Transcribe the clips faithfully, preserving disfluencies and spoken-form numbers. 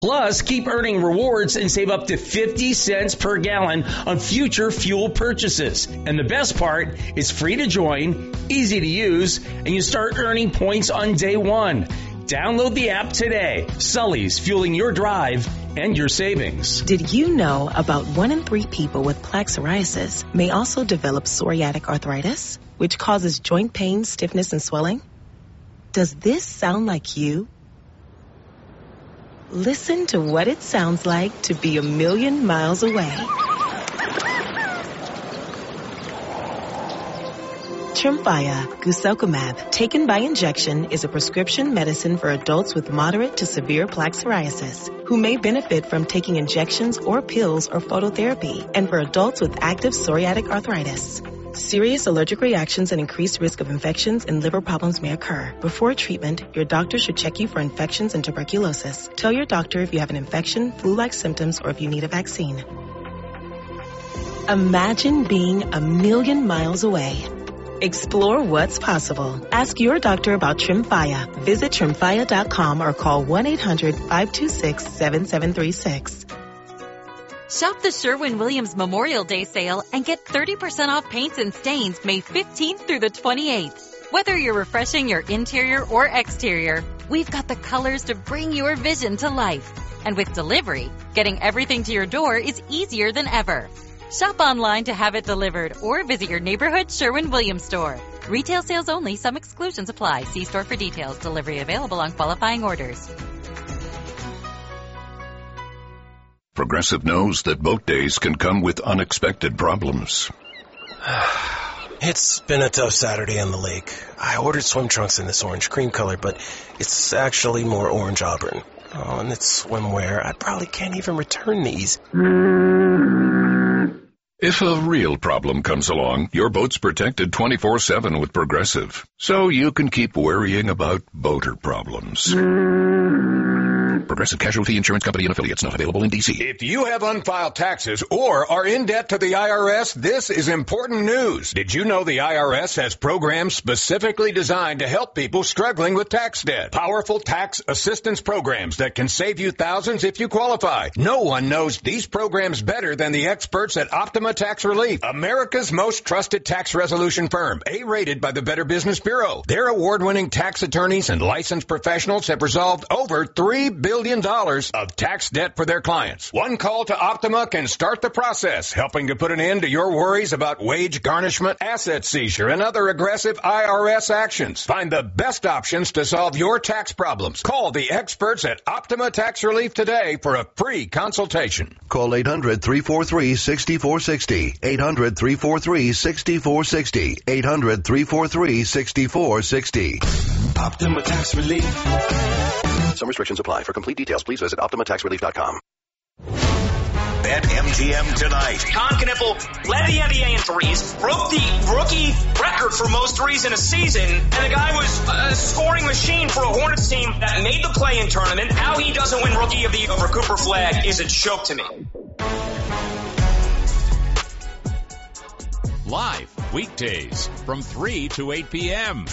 Plus, keep earning rewards and save up to fifty cents per gallon on future fuel purchases. And the best part, it's free to join, easy to use, and you start earning points on day one. Download the app today. Sully's, fueling your drive and your savings. Did you know about one in three people with plaque psoriasis may also develop psoriatic arthritis, which causes joint pain, stiffness, and swelling? Does this sound like you? Listen to what it sounds like to be a million miles away. Tremfya guselkumab, taken by injection, is a prescription medicine for adults with moderate to severe plaque psoriasis who may benefit from taking injections or pills or phototherapy, and for adults with active psoriatic arthritis. Serious allergic reactions and increased risk of infections and liver problems may occur. Before treatment, your doctor should check you for infections and tuberculosis. Tell your doctor if you have an infection, flu-like symptoms, or if you need a vaccine. Imagine being a million miles away. Explore what's possible. Ask your doctor about Tremfya. Visit tremfya dot com or call one eight hundred five two six seven seven three six. Shop the Sherwin-Williams Memorial Day sale and get thirty percent off paints and stains May fifteenth through the twenty-eighth. Whether you're refreshing your interior or exterior, we've got the colors to bring your vision to life. And with delivery, getting everything to your door is easier than ever. Shop online to have it delivered or visit your neighborhood Sherwin-Williams store. Retail sales only. Some exclusions apply. See store for details. Delivery available on qualifying orders. Progressive knows that boat days can come with unexpected problems. It's been a tough Saturday on the lake. I ordered swim trunks in this orange cream color, but it's actually more orange auburn. Oh, and it's swimwear. I probably can't even return these. If a real problem comes along, your boat's protected twenty-four seven with Progressive, so you can keep worrying about boater problems. Progressive Casualty Insurance Company and Affiliates, not available in D C. If you have unfiled taxes or are in debt to the I R S, this is important news. Did you know the I R S has programs specifically designed to help people struggling with tax debt? Powerful tax assistance programs that can save you thousands if you qualify. No one knows these programs better than the experts at Optima Tax Relief, America's most trusted tax resolution firm, A-rated by the Better Business Bureau. Their award-winning tax attorneys and licensed professionals have resolved over three billion dollars of tax debt for their clients. One call to Optima can start the process, helping to put an end to your worries about wage garnishment, asset seizure, and other aggressive I R S actions. Find the best options to solve your tax problems. Call the experts at Optima Tax Relief today for a free consultation. Call eight hundred, three four three, six four six zero. eight hundred, three four three, six four six zero. eight hundred, three four three, six four six zero. Optima Tax Relief. Some restrictions apply. For complete details, please visit optima tax relief dot com. Bet M G M tonight. Con Kniffel led the N B A in threes, broke the rookie record for most threes in a season, and the guy was a scoring machine for a Hornets team that made the play-in tournament. How he doesn't win Rookie of the Year over Cooper Flagg is a joke to me. Live weekdays from three to eight p.m.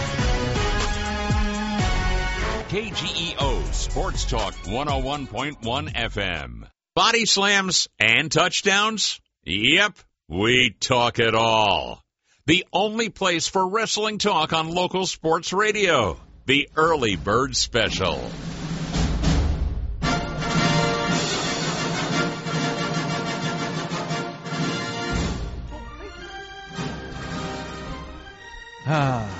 K G E O Sports Talk one oh one point one F M. Body slams and touchdowns? Yep, we talk it all. The only place for wrestling talk on local sports radio. The Early Bird Special. Ah.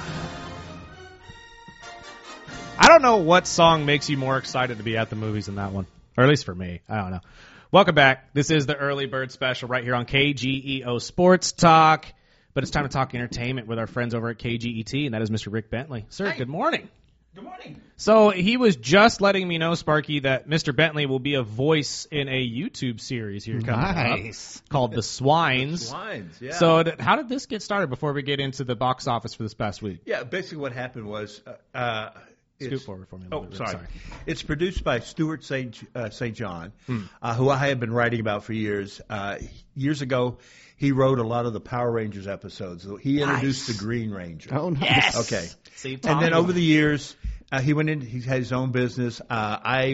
I don't know what song makes you more excited to be at the movies than that one. Or at least for me. I don't know. Welcome back. This is the Early Bird Special right here on K G E O Sports Talk. But it's time to talk entertainment with our friends over at K G E T, and that is Mister Rick Bentley. Sir, Hi. Good morning. Good morning. So he was just letting me know, Sparky, that Mister Bentley will be a voice in a YouTube series here coming Nice. up called The Swines. The Swines, yeah. So th- how did this get started before we get into the box office for this past week? Yeah, basically what happened was... Uh, uh, Scoot forward for me a Oh, little bit. sorry. Sorry. It's produced by Stuart Saint uh, Saint John, Hmm. uh, who I have been writing about for years. Uh, years ago, he wrote a lot of the Power Rangers episodes. He introduced Nice. the Green Ranger. Oh, nice. Yes. Okay. See, and Tommy. then over the years, uh, he went in. He had his own business. Uh, I went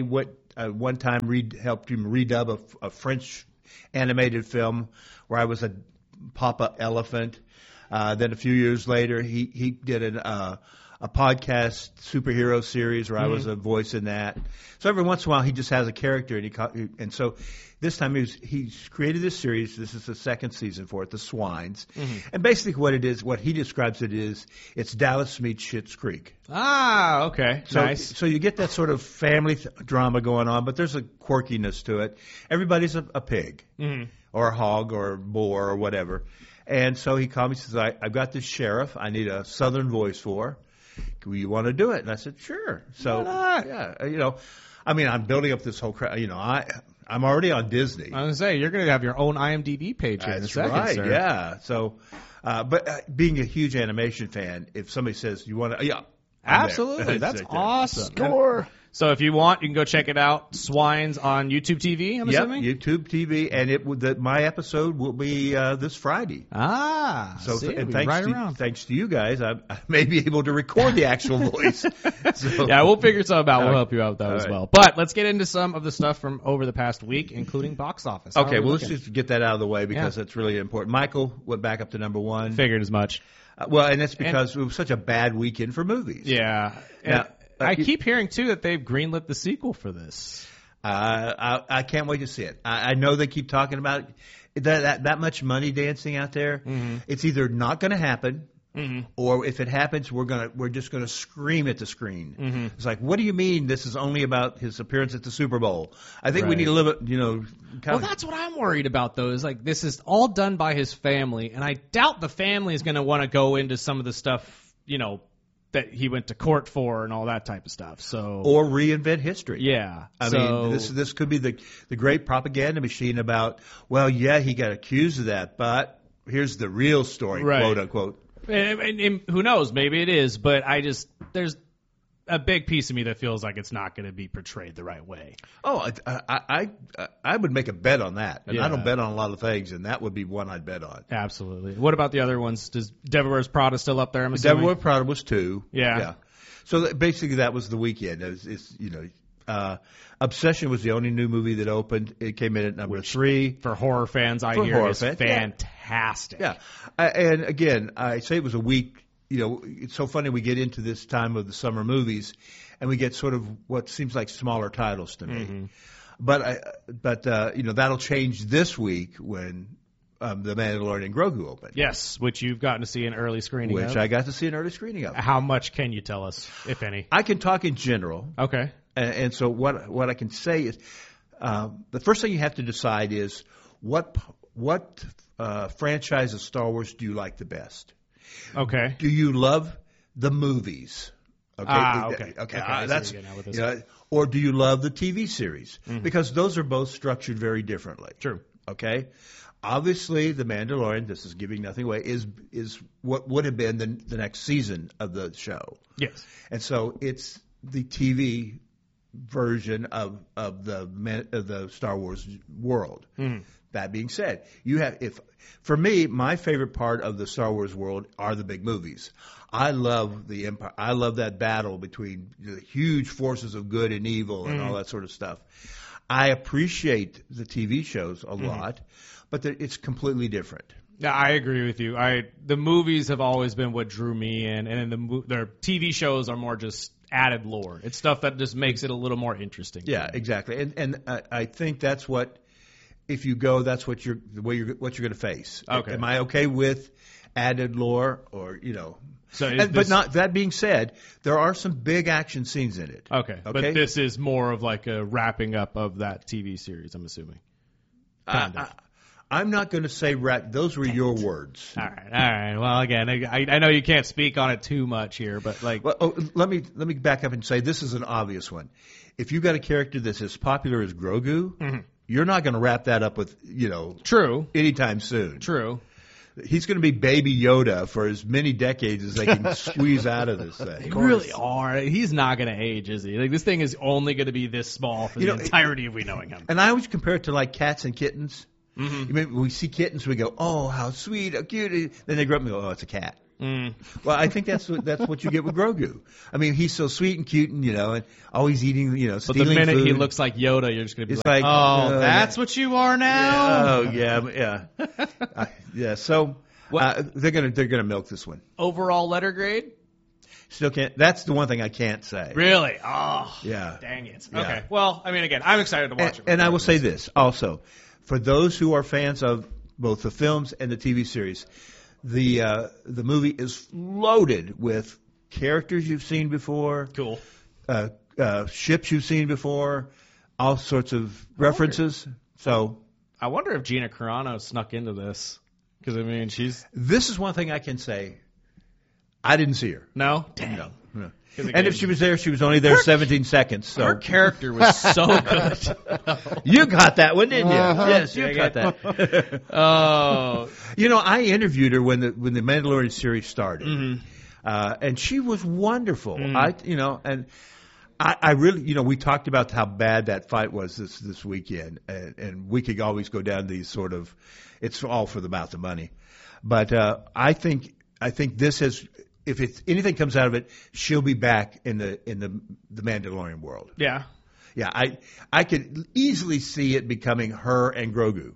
I one time read, helped him redub a, a French animated film where I was a Papa Elephant. Uh, then a few years later, he he did an, uh, a podcast superhero series where mm-hmm. I was a voice in that. So every once in a while, he just has a character, and he and so this time he was, he's created this series. This is the second season for it, The Swines, mm-hmm. and basically what it is, what he describes it is, it's Dallas meets Schitt's Creek. Ah, okay, so, nice. So you get that sort of family th- drama going on, but there's a quirkiness to it. Everybody's a, a pig, mm-hmm. or a hog, or a boar, or whatever. And so he called me and says, I, I've got this sheriff I need a southern voice for. Do you want to do it? And I said, sure. So, why not? yeah, you know, I mean, I'm building up this whole crowd. You know, I, I'm already on Disney. I was going to say, you're going to have your own IMDb page here That's in a second, right, sir. yeah. So, uh, but uh, being a huge animation fan, if somebody says, you want to, yeah. I'm Absolutely. there. That's right awesome. Score. So if you want, you can go check it out. Swines on YouTube T V, I'm yep, assuming? YouTube T V, and it will, the, my episode will be uh, this Friday. Ah, so see, and we thanks right to, around. thanks to you guys, I, I may be able to record the actual voice. So, yeah, we'll figure something out. We'll uh, help you out with that all as right. well. But let's get into some of the stuff from over the past week, including box office. How Okay, are we well, looking? let's just get that out of the way because Yeah. that's really important. Michael went back up to number one. Figured as much. Uh, well, and that's because and, it was such a bad weekend for movies. Yeah. Now, I uh, keep hearing, too, that they've greenlit the sequel for this. Uh, I, I can't wait to see it. I, I know they keep talking about it. That, that, that much money dancing out there. Mm-hmm. It's either not going to happen, mm-hmm. or if it happens, we're gonna we're just going to scream at the screen. Mm-hmm. It's like, what do you mean this is only about his appearance at the Super Bowl? I think right. we need a little bit, you know. Well, that's what I'm worried about, though, is like this is all done by his family, and I doubt the family is going to want to go into some of the stuff, you know, that he went to court for and all that type of stuff. So or reinvent history. Yeah. I so, mean, this this could be the the great propaganda machine about, well, yeah, he got accused of that, but here's the real story, right. quote unquote. And, and, and who knows? Maybe it is, but I just there's a big piece of me that feels like it's not going to be portrayed the right way. Oh, I I I, I would make a bet on that, and yeah. I don't bet on a lot of things, and that would be one I'd bet on. Absolutely. What about the other ones? Does Devil Wears Prada still up there? I'm assuming. Devil Wears Prada was two. Yeah. Yeah. So that, basically, that was the weekend. It was, it's, you know, uh, Obsession was the only new movie that opened. It came in at number Which, three. For horror fans, I for hear horror is fans, fantastic. Yeah. yeah. I, and again, I say it was a week. You know, it's so funny we get into this time of the summer movies, and we get sort of what seems like smaller titles to me. Mm-hmm. But I, but uh, you know, that'll change this week when um, The Mandalorian and Grogu open. Yes, which you've gotten to see an early screening which of. I got to see an early screening of. How much can you tell us, if any? I can talk in general. Okay. And, and so what what I can say is, uh, the first thing you have to decide is what what uh, franchise of Star Wars do you like the best? Okay. Do you love the movies? Okay. Ah, okay. Okay. okay. Uh, that's, you you know, or do you love the T V series? Mm-hmm. Because those are both structured very differently. True. Okay. Obviously, The Mandalorian, this is giving nothing away, is is what would have been the, the next season of the show. Yes. And so it's the T V version of of the of the Star Wars world. Mm-hmm. That being said, you have if for me, my favorite part of the Star Wars world are the big movies. I love the Empire. I love that battle between the huge forces of good and evil and mm. all that sort of stuff. I appreciate the T V shows a mm. lot, but it's completely different. Yeah, I agree with you. I the movies have always been what drew me in, and then the their T V shows are more just added lore. It's stuff that just makes it a little more interesting. Yeah, exactly. And and I, I think that's what. If you go, that's what you're the way you're what you're going to face. Okay. Am I okay with added lore, or you know? So, and, this... but not that being said, there are some big action scenes in it. Okay. Okay. But this is more of like a wrapping up of that T V series. I'm assuming. Kind uh, of. I, I'm not going to say wrap. Those were your words. All right. All right. Well, again, I, I know you can't speak on it too much here, but like, well, oh, let me let me back up and say this is an obvious one. If you got a character that's as popular as Grogu. Mm-hmm. You're not going to wrap that up with, you know, true anytime soon. True. He's going to be Baby Yoda for as many decades as they can squeeze out of this thing. They really are. He's not going to age, is he? Like this thing is only going to be this small for you the know, entirety of we knowing him. And I always compare it to like cats and kittens. Mm-hmm. You mean, when we see kittens, we go, "Oh, how sweet, how cute!" Then they grow up and go, "Oh, it's a cat." Mm. Well, I think that's what, that's what you get with Grogu. I mean, he's so sweet and cute, and you know, and always eating, you know, But stealing the minute food. he looks like Yoda, you're just going to be It's like, like, oh, uh, that's what you are now? Yeah, oh, yeah, yeah, uh, yeah. So uh, they're gonna they're gonna milk this one. Overall letter grade? Still can't. That's the one thing I can't say. Really? Oh, Yeah. Dang it. Yeah. Okay. Well, I mean, again, I'm excited to watch And, it. and I will say this also, for those who are fans of both the films and the T V series, the uh, the movie is loaded with characters you've seen before. Cool. Uh, uh, ships you've seen before, all sorts of references. So I wonder if Gina Carano snuck into this. Because, I mean, she's... this is one thing I can say. I didn't see her. No? Dang. No. no. Again, And if she was there, she was only there her, seventeen seconds. So her character was so good. You got that one, didn't you? Uh-huh. Yes, you Dang got that. Oh. You know, I interviewed her when the when the Mandalorian series started, Mm-hmm. uh, and she was wonderful. Mm. I, you know, and I, I really, you know, we talked about how bad that fight was this this weekend, and, and we could always go down these sort of, it's all for the mouth of money, but uh, I think I think this has. If it's, anything comes out of it, she'll be back in the in the the Mandalorian world. Yeah. Yeah, I I could easily see it becoming her and Grogu.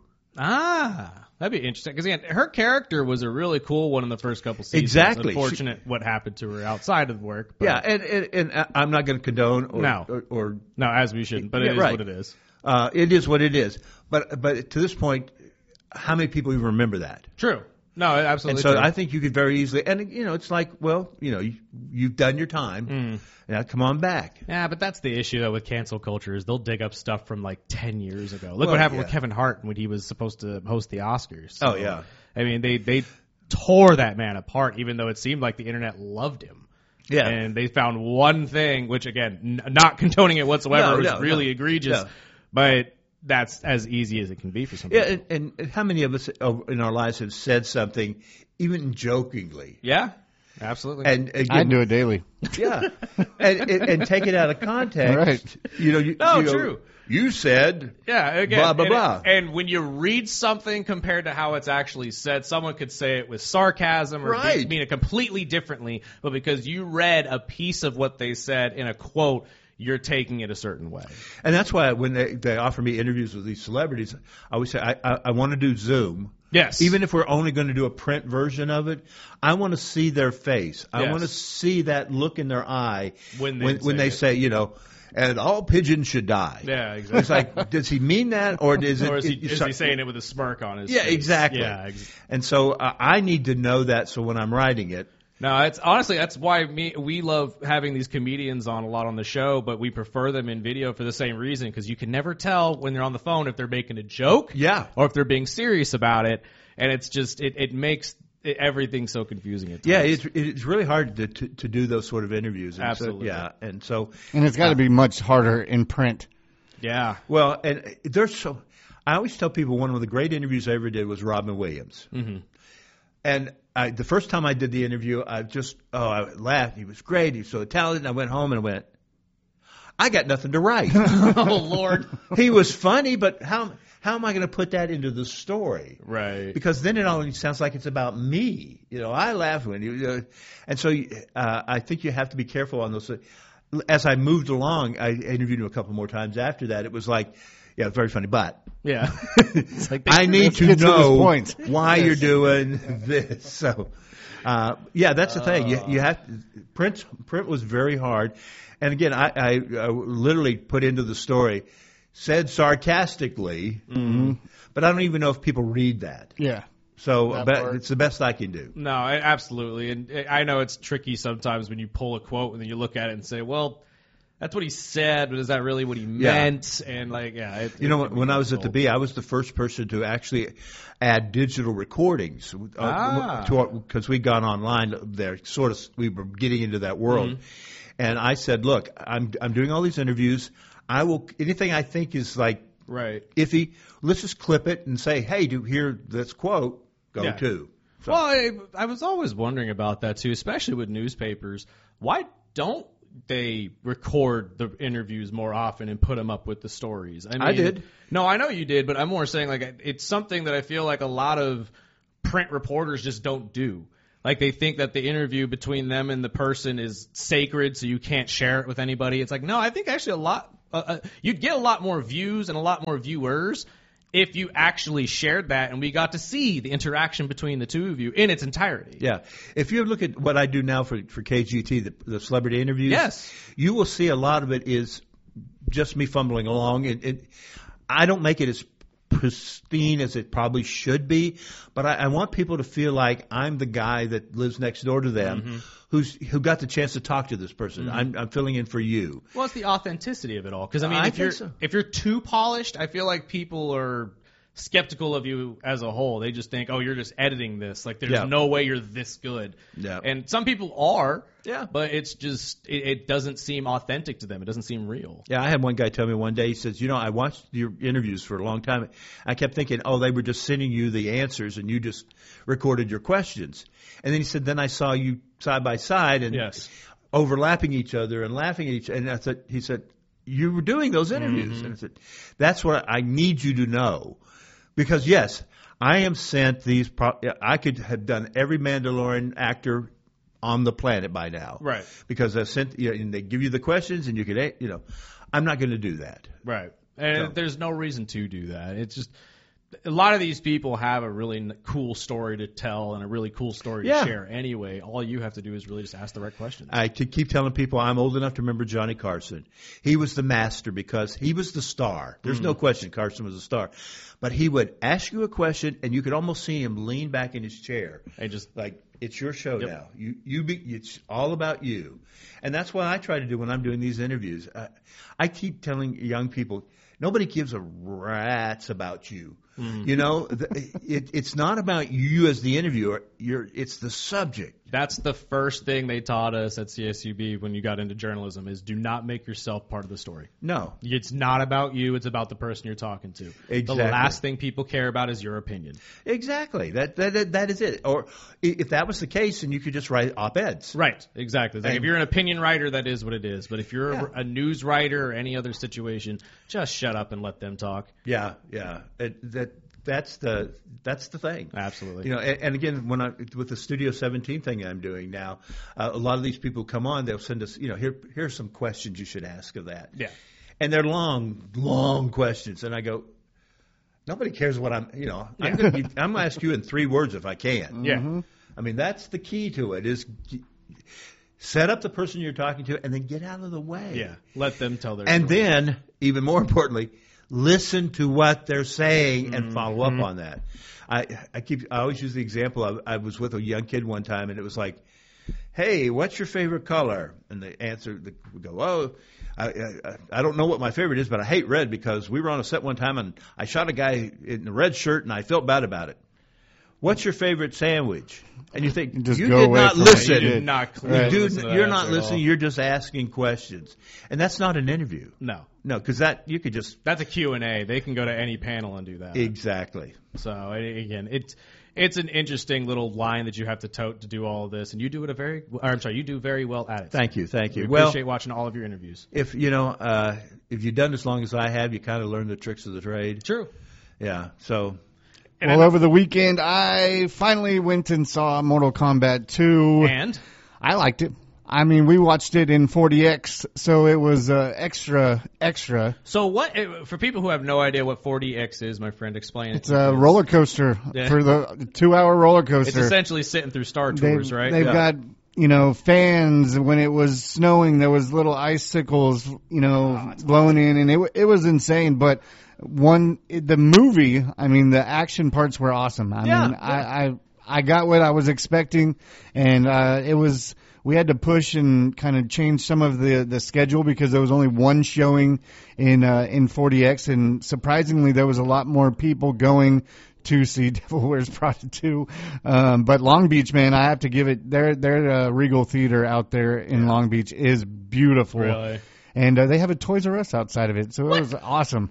Ah, that'd be interesting. Because, again, her character was a really cool one in the first couple seasons. Exactly. Unfortunate what happened to her outside of work. But Yeah, and, and, and I'm not going to condone or, No. or, or No, as we shouldn't, but Yeah, it is right. what it is. Uh, it is what it is. But but to this point, how many people even remember that? True. No, absolutely And so true. I think you could very easily, and you know, it's like, well, you know, you, you've done your time. Mm. Now come on back. Yeah, but that's the issue, though, with cancel culture is they'll dig up stuff from, like, ten years ago. Look Well, what happened yeah. with Kevin Hart when he was supposed to host the Oscars. So, Oh, yeah. I mean, they, they tore that man apart, even though it seemed like the Internet loved him. Yeah. And they found one thing, which, again, n- not condoning it whatsoever, No, was no, really no. egregious. No. But that's as easy as it can be for some Yeah, people. and, and how many of us uh, in our lives have said something, even jokingly? Yeah, absolutely. And again, I do it daily. Yeah, and, and, and take it out of context. Right. You know, you, No, you know, true. You said, Yeah, again, blah, blah, and, blah. and when you read something compared to how it's actually said, someone could say it with sarcasm or Right. be- mean it completely differently, but because you read a piece of what they said in a quote, you're taking it a certain way. And that's why when they, they offer me interviews with these celebrities, I always say, I, I, I want to do Zoom. Yes. Even if we're only going to do a print version of it, I want to see their face. I Yes. want to see that look in their eye When they when, when say they it. say, you know, and all pigeons should die. Yeah, exactly. It's like, does he mean that, or is it? Or is he, it- is he saying it with a smirk on his Yeah, face? exactly. Yeah, ex- And so uh, I need to know that, so when I'm writing it, No, it's honestly that's why me we love having these comedians on a lot on the show, but we prefer them in video for the same reason because you can never tell when they're on the phone if they're making a joke, Yeah. or if they're being serious about it, and it's just it, it makes it, everything so confusing at times. yeah, it's it's really hard to to, to do those sort of interviews. And so- Absolutely. yeah, and so And it's got to be much harder in print. yeah, well, and there's so I always tell people one of the great interviews I ever did was Robin Williams. mm-hmm. And I, the first time I did the interview, I just, oh, I laughed. He was great. He was so talented. And I went home and I went, I got nothing to write. Oh Lord, He was funny, but how how am I going to put that into the story? right? Because then it only sounds like it's about me. You know, I laughed when you, uh, and so uh, I think you have to be careful on those. As I moved along, I interviewed him a couple more times after that. It was like, yeah, very funny, but Yeah, it's like I need Let's to get to this know point. why you're doing this. So, uh, yeah, that's the thing. You, you have to, print. Print was very hard, and again, I, I, I literally put into the story, said sarcastically, Mm-hmm. but I don't even know if people read that. Yeah. So, That but part. it's the best I can do. No, I- absolutely. And I know it's tricky sometimes when you pull a quote and then you look at it and say, well, that's what he said, but is that really what he Yeah. meant? And, like, yeah. It, You know, it can be when I was at the difficult. B, I was the first person to actually add digital recordings uh, Ah. because we'd gone online. There, sort of, we were getting into that world, Mm-hmm. and I said, "Look, I'm I'm doing all these interviews. I will anything I think is like Right. iffy. Let's just clip it and say, hey, do hear this quote? Go Yeah. to." So, Well, I, I was always wondering about that, too, especially with newspapers. Why don't they record the interviews more often and put them up with the stories? I, mean, I did. No, I know you did, but I'm more saying, like, it's something that I feel like a lot of print reporters just don't do. Like they think that the interview between them and the person is sacred, so you can't share it with anybody. It's like, no, I think actually a lot, uh, uh, you'd get a lot more views and a lot more viewers if you actually shared that and we got to see the interaction between the two of you in its entirety. Yeah. If you look at what I do now for, for K G T, the, the celebrity interviews, yes, you will see a lot of it is just me fumbling along. It, it, I don't make it as pristine as it probably should be, but I, I want people to feel like I'm the guy that lives next door to them, mm-hmm. who's who got the chance to talk to this person. Mm-hmm. I'm, I'm filling in for you. Well, it's the authenticity of it all. Because I mean, I if you're so. if you're too polished, I feel like people are skeptical of you as a whole. They just think, oh, you're just editing this. Like, there's yeah. no way you're this good. Yeah. And some people are. Yeah. But it's just, it, it doesn't seem authentic to them. It doesn't seem real. Yeah, I had one guy tell me one day, he says, you know, I watched your interviews for a long time. I kept thinking, oh, they were just sending you the answers and you just recorded your questions. And then he said, then I saw you side by side and yes. overlapping each other and laughing at each other. And I said, he said, you were doing those interviews. Mm-hmm. And I said, that's what I need you to know. Because, yes, I am sent these pro- – I could have done every Mandalorian actor on the planet by now. Right. Because I sent you know, – and they give you the questions and you could – you know, I'm not going to do that. Right. And So. there's no reason to do that. It's just – a lot of these people have a really n- cool story to tell and a really cool story Yeah. to share anyway. All you have to do is really just ask the right questions. I could keep telling people I'm old enough to remember Johnny Carson. He was the master because he was the star. There's mm. no question Carson was a star. But he would ask you a question, and you could almost see him lean back in his chair. And just like, it's your show yep. now. You, you be, it's all about you. And that's what I try to do when I'm doing these interviews. I, I keep telling young people, nobody gives a rat's about you. Mm. You know, it, it's not about you as the interviewer. You're, it's the subject. That's the first thing they taught us at C S U B when you got into journalism is do not make yourself part of the story. No. It's not about you. It's about the person you're talking to. Exactly. The last thing people care about is your opinion. Exactly. That that that, that is it. Or if that was the case, then you could just write op-eds. Right. Exactly. Like if you're an opinion writer, that is what it is. But if you're yeah. a, a news writer or any other situation, just shut up and let them talk. Yeah. Yeah. It, that. That's the that's the thing. Absolutely. You know, and, and again, when I with the Studio seventeen thing I'm doing now, uh, a lot of these people come on. They'll send us, you know, here here's some questions you should ask of that. Yeah. And they're long, long questions, and I go, nobody cares what I'm. You know, Yeah. I'm going to I'm going to ask you in three words if I can. Yeah. Mm-hmm. I mean, that's the key to it. Is set up the person you're talking to, and then get out of the way. Yeah. Let them tell their and story. then, even more importantly, listen to what they're saying and follow up Mm-hmm. on that. I I keep I always use the example of I was with a young kid one time and it was like, hey, what's your favorite color? And the answer the, we go, oh, I, I I don't know what my favorite is, but I hate red because we were on a set one time and I shot a guy in a red shirt and I felt bad about it. What's your favorite sandwich? And you think Just you go did away not from it. listen. You did not You right. do, listen to that you're not answer at listening. all. You're just asking questions, and that's not an interview. No. No, because that you could just That's a Q and A. They can go to any panel and do that. exactly. So again, it's it's an interesting little line that you have to tote to do all of this, and you do it a very. Or I'm sorry, you do very well at it. Thank you, thank you. We well, appreciate watching all of your interviews. if you know, uh, if you've done as long as I have, you kind of learn the tricks of the trade. True. Yeah. So And well, I- over the weekend, I finally went and saw Mortal Kombat two. And I liked it. I mean, we watched it in forty X, so it was uh, extra, extra. so what? For people who have no idea what forty X is, my friend, explain it. It's a roller coaster Yeah. for the two-hour roller It's coaster. essentially sitting through Star Tours, they've, right? They've Yeah. got, you know, fans. When it was snowing, there was little icicles, you know, Oh, blowing in, and it wa- it was insane. But one, it- the movie, I mean, the action parts were awesome. I Yeah, mean, yeah. I, I I got what I was expecting, and uh, it was. We had to push and kind of change some of the, the schedule because there was only one showing in uh, in forty X, and surprisingly, there was a lot more people going to see Devil Wears Prada two. Um, but Long Beach, man, I have to give it their their uh, Regal Theater out there in Yeah. Long Beach is beautiful, Really? and uh, they have a Toys R Us outside of it, so it was awesome.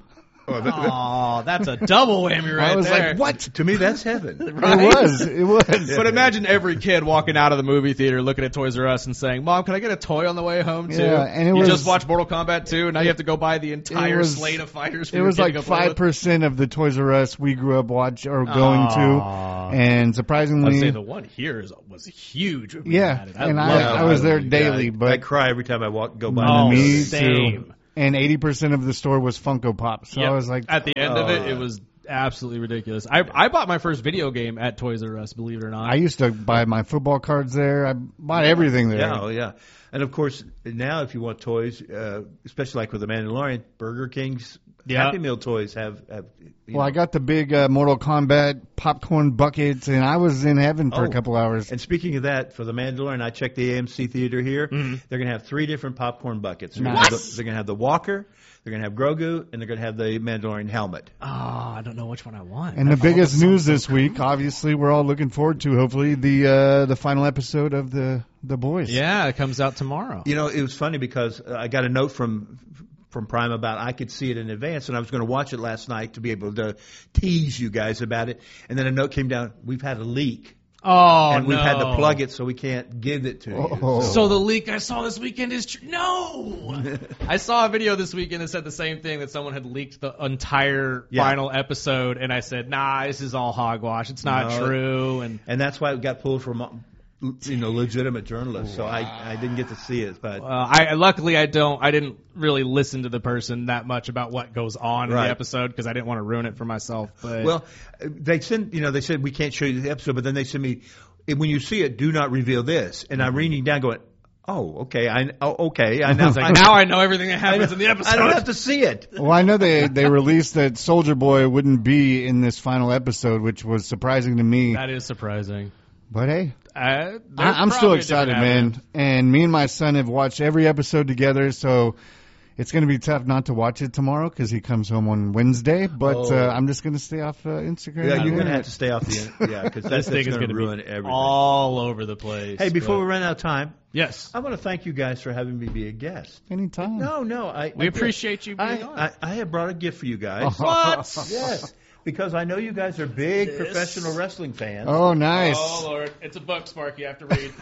Oh, that's a double whammy right I was there. like, what? To me, that's heaven. Right? It was. It was. But imagine every kid walking out of the movie theater looking at Toys R Us and saying, Mom, can I get a toy on the way home, too? Yeah, and it you was, just watched Mortal Kombat two, and now you have to go buy the entire was, slate of fighters for It your was kid to like go play five with. percent of the Toys R Us we grew up watch or going Aww. to. And surprisingly. I'd say the one here is, was huge. Yeah, I and love I, it. I was there Yeah, daily, I, but I cry every time I walk go by. Oh, that. me same. too. And eighty percent of the store was Funko Pop. So Yep. I was like, at the end of it, Oh. it was absolutely ridiculous. I I bought my first video game at Toys R Us, believe it or not. I used to buy my football cards there. I bought everything there. Yeah, oh, yeah. And of course, now if you want toys, uh, especially like with the Mandalorian, Burger King's Yeah. Happy Meal toys have. have you Well, know. I got the big uh, Mortal Kombat popcorn buckets, and I was in heaven for Oh. a couple hours. And speaking of that, for the Mandalorian, I checked the A M C theater here. Mm-hmm. They're going to have three different popcorn buckets. They're going Nice. to have the Walker, they're going to have Grogu, and they're going to have the Mandalorian helmet. Oh, I don't know which one I want. And I the biggest thought that news sounds this week, obviously, we're all looking forward to, hopefully, the uh, the final episode of the the boys. Yeah, it comes out tomorrow. You know, it was funny because uh, I got a note from from Prime about I could see it in advance, and I was going to watch it last night to be able to tease you guys about it. And then a note came down, we've had a leak. Oh, and we've no. had to plug it, so we can't give it to you. Oh. So the leak I saw this weekend is true. No! I saw a video this weekend that said the same thing, that someone had leaked the entire Yeah. final episode, and I said, nah, this is all hogwash. It's not No. true. And And that's why it got pulled from, uh, you know, legitimate journalists. So I, I didn't get to see it, but uh, I luckily I don't I didn't really listen to the person that much about what goes on in Right. the episode because I didn't want to ruin it for myself. But well, they sent, you know, they said we can't show you the episode, but then they sent me, when you see it, do not reveal this. And I'm reading down, going, oh, okay, I, oh, okay, I know. It's like, now I know everything that happens in the episode. I don't have to see it. Well, I know they they released that Soldier Boy wouldn't be in this final episode, which was surprising to me. That is surprising. But hey, Uh, I, there's I'm still probably a excited, different man. avenue. And me and my son have watched every episode together, so it's going to be tough not to watch it tomorrow because he comes home on Wednesday. But Oh. uh, I'm just going to stay off uh, Instagram. Yeah, and you're going to internet. have to stay off the, yeah, because This that's, thing that's is going going to to ruin be everything. all over the place. Hey, before but- we run out of time, yes, I want to thank you guys for having me be a guest. Anytime. No, no, I we I- appreciate you being I, on. I, I have brought a gift for you guys. What? Yes, because I know you guys are big professional wrestling fans. Oh, nice. Oh Lord, it's a book, Sparky. You have to read.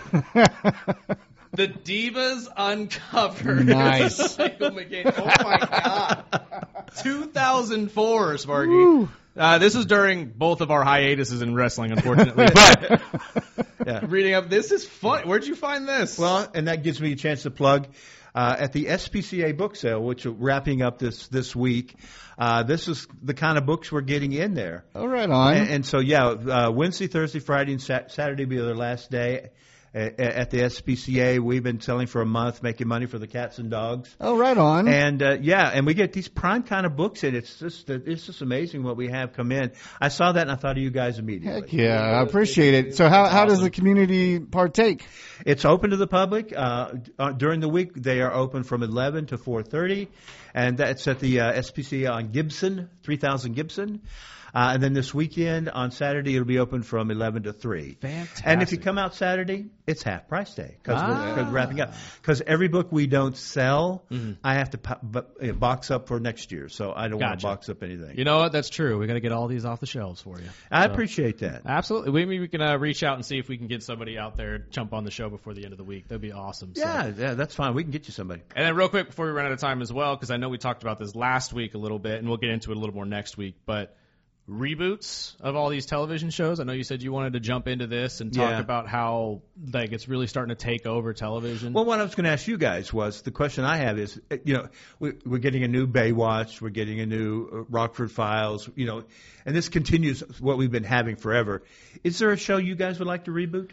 The Divas Uncovered. Nice. Michael McCain. Oh my God. two thousand four, Sparky. Uh, this is during both of our hiatuses in wrestling, unfortunately. But Yeah. reading up, this is fun. Where'd you find this? Well, and that gives me a chance to plug uh, at the S P C A book sale, which are wrapping up this this week. Uh, this is the kind of books we're getting in there. Oh, right on. And, and so, yeah, uh, Wednesday, Thursday, Friday, and Sat- Saturday will be their last day at, at the S P C A. We've been selling for a month, making money for the cats and dogs. Oh, right on. And uh, yeah, and we get these prime kind of books in. It's just it's just amazing what we have come in. I saw that and I thought of you guys immediately. Heck yeah, I appreciate it. So how how does the community partake? It's open to the public. Uh, uh, during the week, they are open from eleven to four thirty, and that's at the uh, S P C A on Gibson, three thousand Gibson. Uh, and then this weekend, on Saturday, it'll be open from eleven to three. Fantastic. And if you come out Saturday, it's half price day because Ah. we're, we're wrapping up. Because every book we don't sell, Mhm. I have to po- bu- uh, box up for next year. So I don't want Gotcha. to box up anything. You know what? That's true. We got to get all these off the shelves for you. I So- appreciate that. Absolutely. Maybe we can uh, reach out and see if we can get somebody out there to jump on the show before the end of the week. That'd be awesome. So- Yeah, yeah, that's fine. We can get you somebody. And then real quick before we run out of time as well, because I know we talked about this last week a little bit, and we'll get into it a little more next week, but reboots of all these television shows. I know you said you wanted to jump into this and talk Yeah. about how like it's really starting to take over television. Well, what I was going to ask you guys was the question I have is, uh, you know, we, we're getting a new Baywatch, we're getting a new uh, Rockford Files, you know, and this continues what we've been having forever. Is there a show you guys would like to reboot?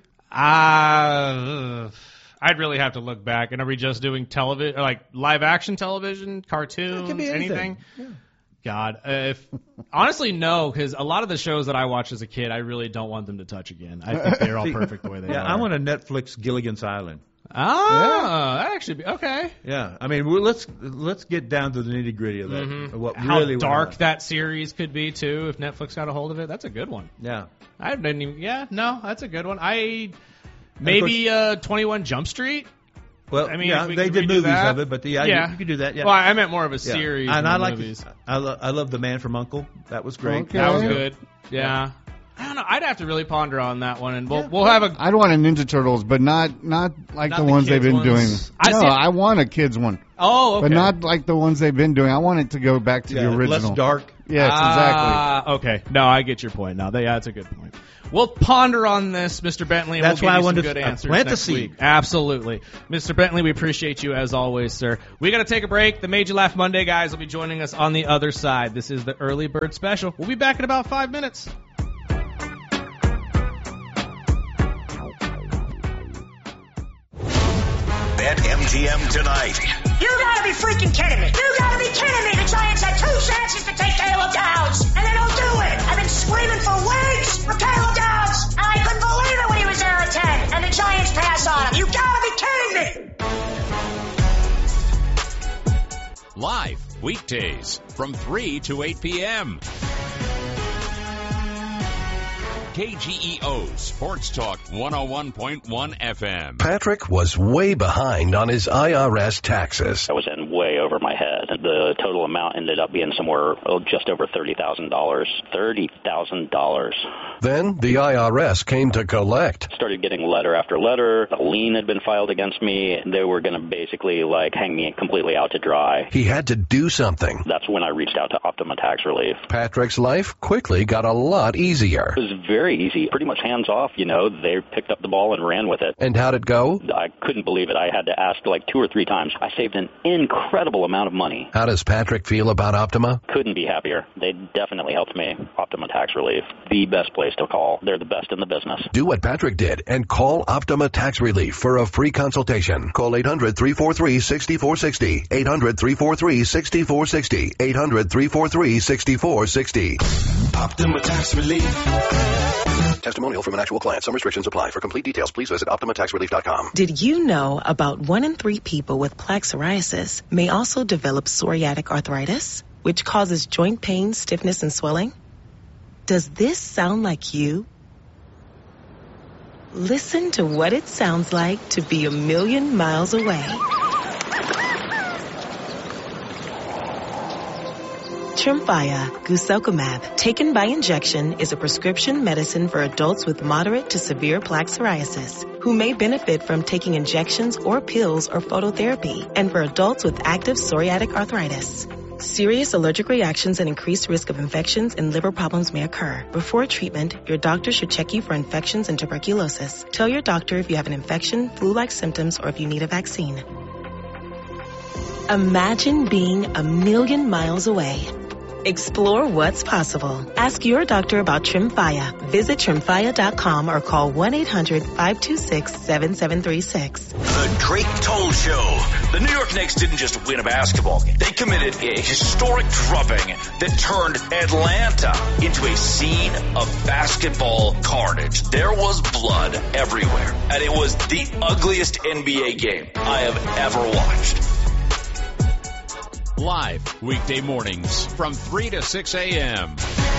Uh, I'd really have to look back. And are we just doing television, like live action television, cartoons, It could be anything. Yeah. God, uh, if honestly no, because a lot of the shows that I watched as a kid, I really don't want them to touch again. I think they're all See, perfect the way they yeah, are. I want a Netflix Gilligan's Island. Ah, that actually be okay. Yeah, I mean, we're, let's let's get down to the nitty gritty of that. Mhm. Of what How really went dark on. that series could be too if Netflix got a hold of it. That's a good one. Yeah, I didn't even. Yeah, no, that's a good one. I maybe uh, twenty-one Jump Street. Well, I mean, yeah, if we they could did redo movies that. of it, but the, yeah, Yeah. You, you could do that. Yeah. Well, I meant more of a Yeah. series And than I like, movies. I, lo- I love The Man from U N C L E. That was great. Okay. That was Yeah. good. Yeah. I don't know. I'd have to really ponder on that one, and we'll we'll have a. I'd want a Ninja Turtles, but not not like Not the the ones they've kids' been doing. ones. I No, see- I want a kids one, Oh, okay. but not like the ones they've been doing. I want it to go back to Yeah, the original. less dark. Yes, exactly. Ah, okay. No, I get your point now. Yeah, that's a good point. We'll ponder on this, Mister Bentley. And That's we'll why give I you some wanted good to- uh, answers plant the next seed. week. Absolutely, Mister Bentley. We appreciate you as always, sir. We got to take a break. The Made You Laugh Monday guys will be joining us on the other side. This is the Early Bird Special. We'll be back in about five minutes. Bet M G M tonight. You gotta be freaking kidding me. You gotta be kidding me. The Giants had two chances to take Caleb Downs, and they don't do it. I've been screaming for weeks for Caleb Downs, and I couldn't believe it when he was there at ten, and the Giants pass on him. You gotta be kidding me. Live weekdays from three to eight p.m. K G E O Sports Talk one oh one point one F M. Patrick was way behind on his I R S taxes. I was in way over my head. The total amount ended up being somewhere oh, just over thirty thousand dollars. thirty thousand dollars. Then the I R S came to collect. Started getting letter after letter. A lien had been filed against me. They were going to basically like hang me completely out to dry. He had to do something. That's when I reached out to Optima Tax Relief. Patrick's life quickly got a lot easier. It was very easy, pretty much hands off, you know. They picked up the ball and ran with it. And how'd it go? I couldn't believe it. I had to ask like two or three times. I saved an incredible amount of money. How does Patrick feel about Optima? Couldn't be happier. They definitely helped me. Optima Tax Relief, the best place to call. They're the best in the business. Do what Patrick did and call Optima Tax Relief for a free consultation. Call eight hundred, three four three, six four six zero. eight hundred, three four three, six four six zero. eight hundred, three four three, six four six zero. Optima Tax Relief. Testimonial from an actual client. Some restrictions apply. For complete details, please visit optima tax relief dot com. Did you know about one in three people with plaque psoriasis may also develop psoriatic arthritis, which causes joint pain, stiffness, and swelling? Does this sound like you? Listen to what it sounds like to be a million miles away. Tremfya guselkumab, taken by injection, is a prescription medicine for adults with moderate to severe plaque psoriasis who may benefit from taking injections or pills or phototherapy, and for adults with active psoriatic arthritis. Serious allergic reactions and increased risk of infections and liver problems may occur. Before treatment, your doctor should check you for infections and tuberculosis. Tell your doctor if you have an infection, flu-like symptoms, or if you need a vaccine. Imagine being a million miles away. Explore what's possible. Ask your doctor about Tremfya. Visit Tremfya dot com or call one eight hundred, five two six, seven seven three six. The Drake Toll Show. The New York Knicks didn't just win a basketball game. They committed a historic drubbing that turned Atlanta into a scene of basketball carnage. There was blood everywhere, and it was the ugliest N B A game I have ever watched. Live weekday mornings from three to six a.m.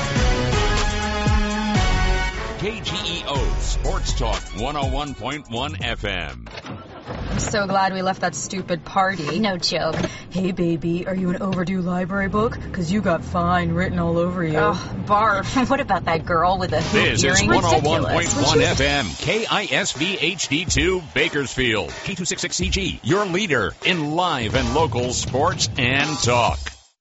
K G E O Sports Talk one oh one point one F M. I'm so glad we left that stupid party. No joke. Hey, baby, are you an overdue library book? Because you got fine written all over you. Oh, barf. What about that girl with the hoop This is earring? one oh one point Ridiculous. one F M, K I S V H D two, Bakersfield. K two sixty-six C G, your leader in live and local sports and talk.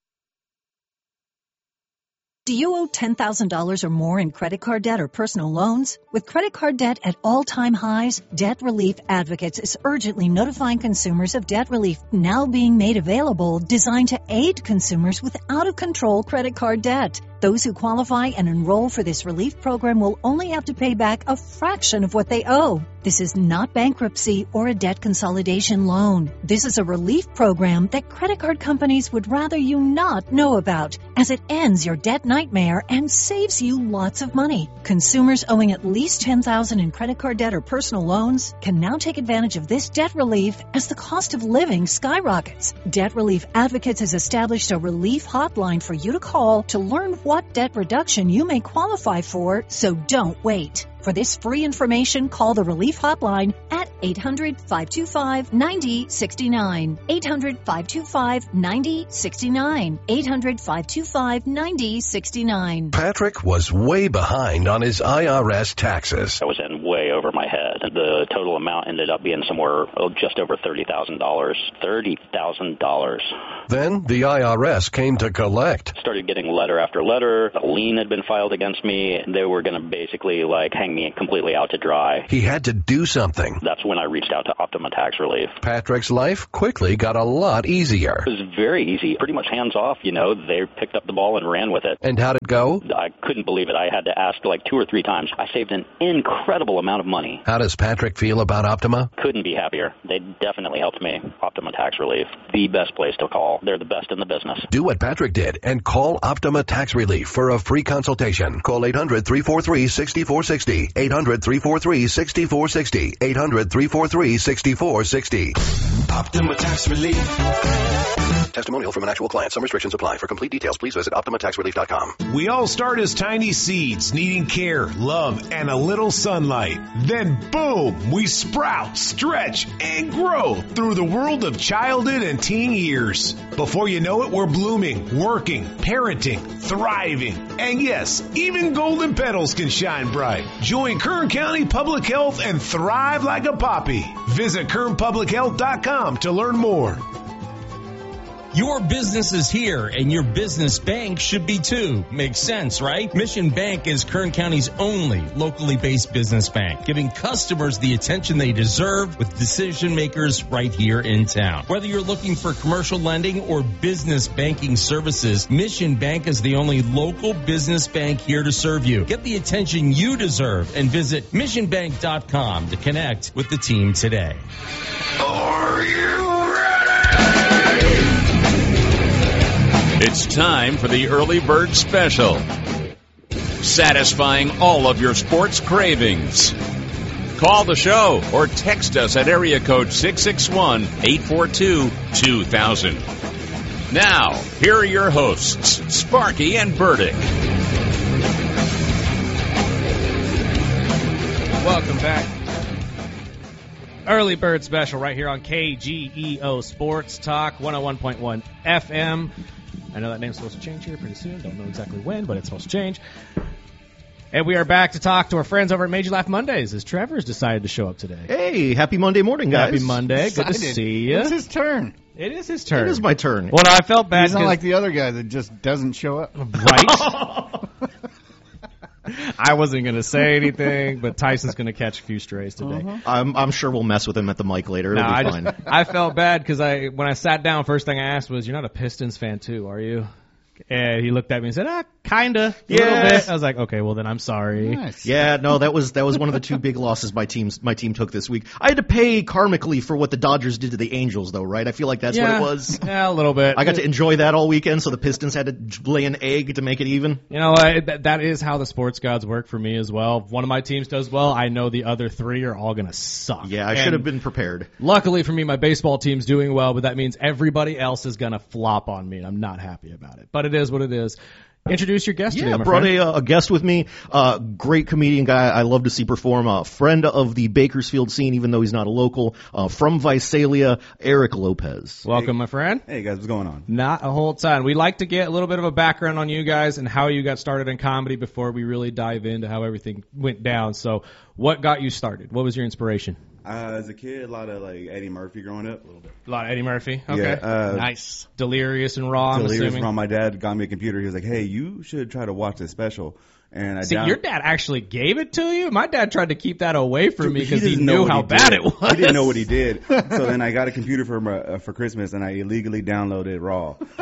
Do you owe ten thousand dollars or more in credit card debt or personal loans? With credit card debt at all-time highs, Debt Relief Advocates is urgently notifying consumers of debt relief now being made available, designed to aid consumers with out-of-control credit card debt. Those who qualify and enroll for this relief program will only have to pay back a fraction of what they owe. This is not bankruptcy or a debt consolidation loan. This is a relief program that credit card companies would rather you not know about, as it ends your debt nightmare and saves you lots of money. Consumers owing at least ten thousand dollars in credit card debt or personal loans can now take advantage of this debt relief as the cost of living skyrockets. Debt Relief Advocates has established a relief hotline for you to call to learn what debt reduction you may qualify for, so don't wait. For this free information, call the Relief Hotline at eight hundred, five two five, nine zero six nine. eight hundred, five two five, nine zero six nine. eight hundred, five two five, nine zero six nine. Patrick was way behind on his I R S taxes. I was in way over my head. The total amount ended up being somewhere oh, just over thirty thousand dollars. thirty thousand dollars. Then the I R S came to collect. Started getting letter after letter. A lien had been filed against me. They were going to basically like hang me completely out to dry. He had to do something. That's when I reached out to Optima Tax Relief. Patrick's life quickly got a lot easier. It was very easy, pretty much hands off, you know. They picked up the ball and ran with it. And how'd it go? I couldn't believe it. I had to ask like two or three times. I saved an incredible amount of money. How does Patrick feel about Optima? Couldn't be happier. They definitely helped me. Optima Tax Relief, the best place to call. They're the best in the business. Do what Patrick did and call Optima Tax Relief for a free consultation. Call eight hundred, three four three, six four six zero. eight hundred, three four three, six four six zero. eight hundred, three four three, six four six zero. Optima Tax Relief. Testimonial from an actual client. Some restrictions apply. For complete details, please visit optima tax relief dot com. We all start as tiny seeds, needing care, love, and a little sunlight. Then boom, we sprout, stretch, and grow through the world of childhood and teen years. Before you know it, we're blooming, working, parenting, thriving. And yes, even golden petals can shine bright. Join Kern County Public Health and thrive like a poppy. Visit kern public health dot com to learn more. Your business is here, and your business bank should be too. Makes sense, right? Mission Bank is Kern County's only locally based business bank, giving customers the attention they deserve with decision makers right here in town. Whether you're looking for commercial lending or business banking services, Mission Bank is the only local business bank here to serve you. Get the attention you deserve and visit mission bank dot com to connect with the team today. Are you It's time for the Early Bird Special, satisfying all of your sports cravings. Call the show or text us at area code six six one, eight four two, two thousand. Now, here are your hosts, Sparky and Burdick. Welcome back. Early Bird Special right here on K G E O Sports Talk one oh one point one F M. I know that name's supposed to change here pretty soon. Don't know exactly when, but it's supposed to change. And we are back to talk to our friends over at Made You Laugh Mondays as Trevor's decided to show up today. Hey, happy Monday morning, guys. Happy Monday. Good to see you. It's his turn. It is his turn. It is my turn. Well, no, I felt bad. He's not like the other guy that just doesn't show up. Right? I wasn't going to say anything, but Tyson's going to catch a few strays today. Uh-huh. I'm, I'm sure we'll mess with him at the mic later. It'll no, be I fine. Just, I felt bad because I, when I sat down, first thing I asked was, "You're not a Pistons fan, too, are you?" And he looked at me and said, "Ah, kinda, a yes. little bit." I was like, "Okay, well then I'm sorry." Nice. Yeah, no, that was that was one of the two big losses my team's my team took this week. I had to pay karmically for what the Dodgers did to the Angels, though, right? I feel like that's yeah, what it was. Yeah, a little bit. I got to enjoy that all weekend, so the Pistons had to lay an egg to make it even. You know, I, that, that is how the sports gods work for me as well. If one of my teams does well, I know the other three are all gonna suck. Yeah, I and should have been prepared. Luckily for me, my baseball team's doing well, but that means everybody else is gonna flop on me, and I'm not happy about it. But it is what it is. Introduce your guest yeah, today, my brought friend. a, a guest with me. Uh, great comedian guy. I love to see perform. A friend of the Bakersfield scene, even though he's not a local. Uh, from Visalia, Eric Lopez. Welcome, my friend. Hey, guys. What's going on? Not a whole ton. We'd like to get a little bit of a background on you guys and how you got started in comedy before we really dive into how everything went down. So what got you started? What was your inspiration? Uh, as a kid, a lot of like Eddie Murphy growing up. A little bit. A lot of Eddie Murphy. Okay. Yeah, uh, nice. Delirious and Raw. Delirious I'm assuming. Raw. My dad got me a computer. He was like, "Hey, you should try to watch this special." And I see, down- your dad actually gave it to you. My dad tried to keep that away from me because he, he, he knew how he bad did. it was. He didn't know what he did. So then I got a computer for my, uh, for Christmas, and I illegally downloaded Raw. Oh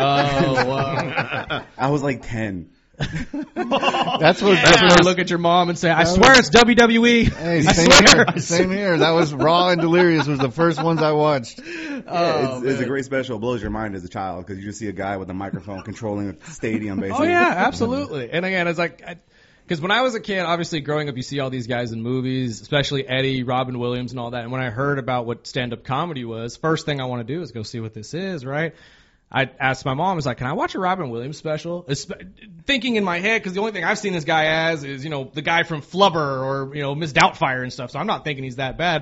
wow! I was like ten. That's what. Yeah. That's when you look at your mom and say, "I swear it's W W E." Hey, I same swear. here. Same here. That was Raw and Delirious was the first ones I watched. Yeah, Oh, it's, it's a great special. It blows your mind as a child because you just see a guy with a microphone controlling a stadium, basically. Oh yeah, absolutely. And again, it's like. I, Because when I was a kid, obviously growing up, you see all these guys in movies, especially Eddie, Robin Williams, and all that. And when I heard about what stand-up comedy was, first thing I want to do is go see what this is, right? I asked my mom, I was like, "Can I watch a Robin Williams special?" It's, thinking in my head, because the only thing I've seen this guy as is, you know, the guy from Flubber or, you know, Miss Doubtfire and stuff. So I'm not thinking he's that bad.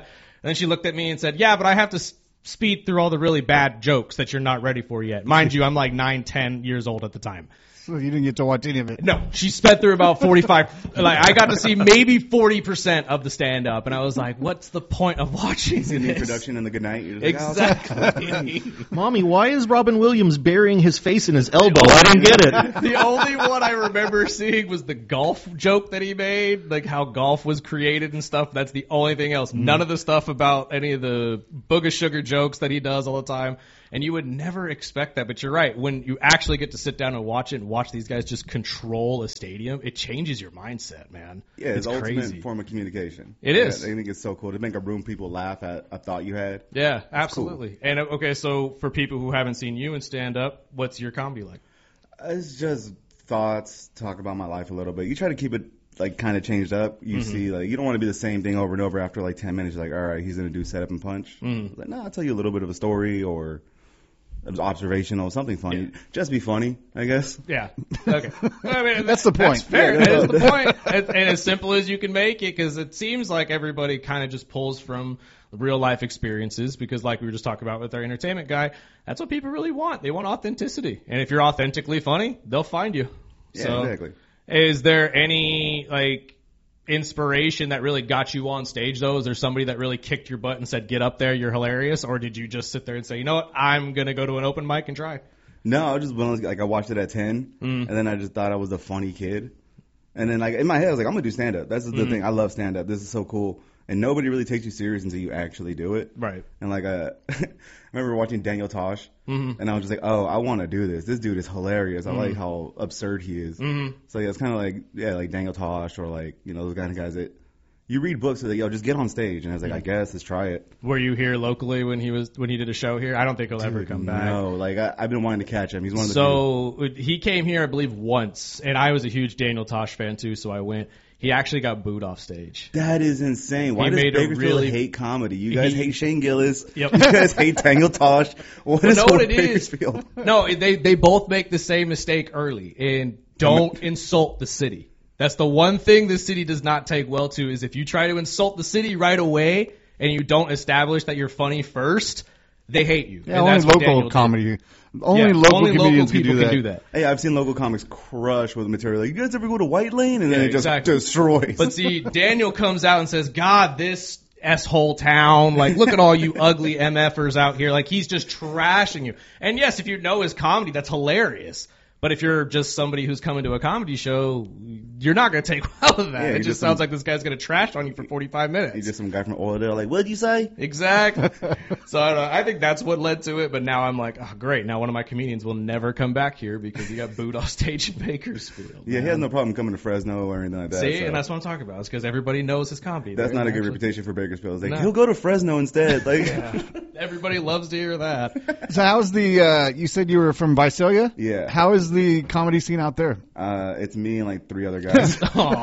then she looked at me and said, yeah, but I have to s- speed through all the really bad jokes that you're not ready for yet. Mind you, I'm like nine, ten years old at the time. So you didn't get to watch any of it. No, she sped through about forty-five. Like I got to see maybe forty percent of the stand up, and I was like, "What's the point of watching See the this?" introduction and the goodnight. You're just Exactly. Like, oh, Mommy, why is Robin Williams burying his face in his elbow? I don't get it. The only one I remember seeing was the golf joke that he made, like how golf was created and stuff. That's the only thing else. None of the stuff about any of the booga sugar jokes that he does all the time. And you would never expect that, but you're right. When you actually get to sit down and watch it and watch these guys just control a stadium, it changes your mindset, man. Yeah, it's, it's the ultimate crazy. form of communication. It Yeah, is. I think it's so cool to make a room people laugh at a thought you had. Yeah, It's absolutely. cool. And uh, okay, so for people who haven't seen you in stand up, what's your comedy like? It's just thoughts, talk about my life a little bit. You try to keep it like kind of changed up. You Mhm. see, like you don't want to be the same thing over and over. After like ten minutes, you're like, all right, he's gonna do setup and punch. Mhm. Like, no, I'll tell you a little bit of a story or observational, something funny. Just be funny, I guess. Yeah. Okay. I mean, That's the point. That's fair. Yeah, that no, is the no. point. And, and as simple as you can make it, because it seems like everybody kind of just pulls from real life experiences. Because, like we were just talking about with our entertainment guy, that's what people really want. They want authenticity. And if you're authentically funny, they'll find you. Yeah, so, exactly. Is there any like inspiration that really got you on stage, though? Is there somebody that really kicked your butt and said, "Get up there, you're hilarious," or did you just sit there and say, "You know what, I'm gonna go to an open mic and try"? No, I just went, like I watched it at ten, Mm. and then I just thought I was a funny kid. And then like in my head, I was like, I'm gonna do stand up. That's the Mm. thing. I love stand up. This is so cool. And nobody really takes you serious until you actually do it. Right. And like uh, I remember watching Daniel Tosh, Mhm. and I was just like, oh, I want to do this. This dude is hilarious. I Mhm. like how absurd he is. Mhm. So yeah, it's kind of like yeah, like Daniel Tosh or like you know those kind of guys that you read books that yo just get on stage. And I was like, I guess let's try it. Were you here locally when he was when he did a show here? I don't think he'll ever Dude, come back. No, like I, I've been wanting to catch him. He's one of the So he came here, I believe, once, and I was a huge Daniel Tosh fan too, so I went. He actually got booed off stage. That is insane. Why He does made a Bakersfield really- hate comedy? You guys He- hate Shane Gillis. Yep. You guys hate Daniel Tosh. What Well, is know up what with it is? Bakersfield? No, they they both make the same mistake early, and don't insult the city. That's the one thing the city does not take well to is if you try to insult the city right away and you don't establish that you're funny first, they hate you. Yeah, and only that's what local Daniel did. comedy. Only Yeah, local only comedians local can people do that. can do that. Hey, I've seen local comics crush with material. Like, you guys ever go to White Lane? And then Yeah, it just exactly. destroys. But see, Daniel comes out and says, God, this S-hole town, like, look at all you ugly M Fers out here. Like, he's just trashing you. And yes, if you know his comedy, that's hilarious. But if you're just somebody who's coming to a comedy show, you're not going to take well with that. Yeah, it you're just just sounds some- like this guy's going to trash on you for forty-five minutes. He's just some guy from Oildale. Like, what'd you say? Exactly. So I, don't know, I think that's what led to it. But now I'm like, oh, great. Now one of my comedians will never come back here because he got booed off stage in Bakersfield. Yeah, he has no problem coming to Fresno or anything like that. See, so. and that's what I'm talking about. It's because everybody knows his comedy. That's They're not a good actually- reputation for Bakersfield. It's like, No. he'll go to Fresno instead. Like, Yeah. Everybody loves to hear that. So how's the, uh, you said you were from Visalia? Yeah. How is the comedy scene out there? Uh, it's me and like three other guys.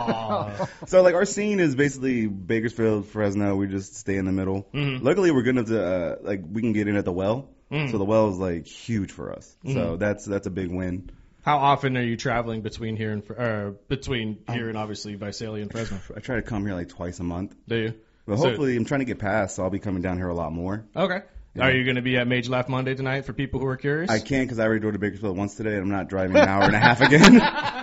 Aw. So like our scene is basically Bakersfield, Fresno. We just stay in the middle. Mhm. Luckily, we're good enough to uh, like we can get in at the well. Mm. So the well is like huge for us. So Mhm. that's that's a big win. How often are you traveling between here and uh, between here and obviously Visalia and Fresno? I try to come here like twice a month. Do you? But So- hopefully, I'm trying to get past, so I'll be coming down here a lot more. Okay. Yeah. Are you going to be at Mage Laugh Monday tonight for people who are curious? I can't because I already drove to Bakersfield once today, and I'm not driving an hour and a half again.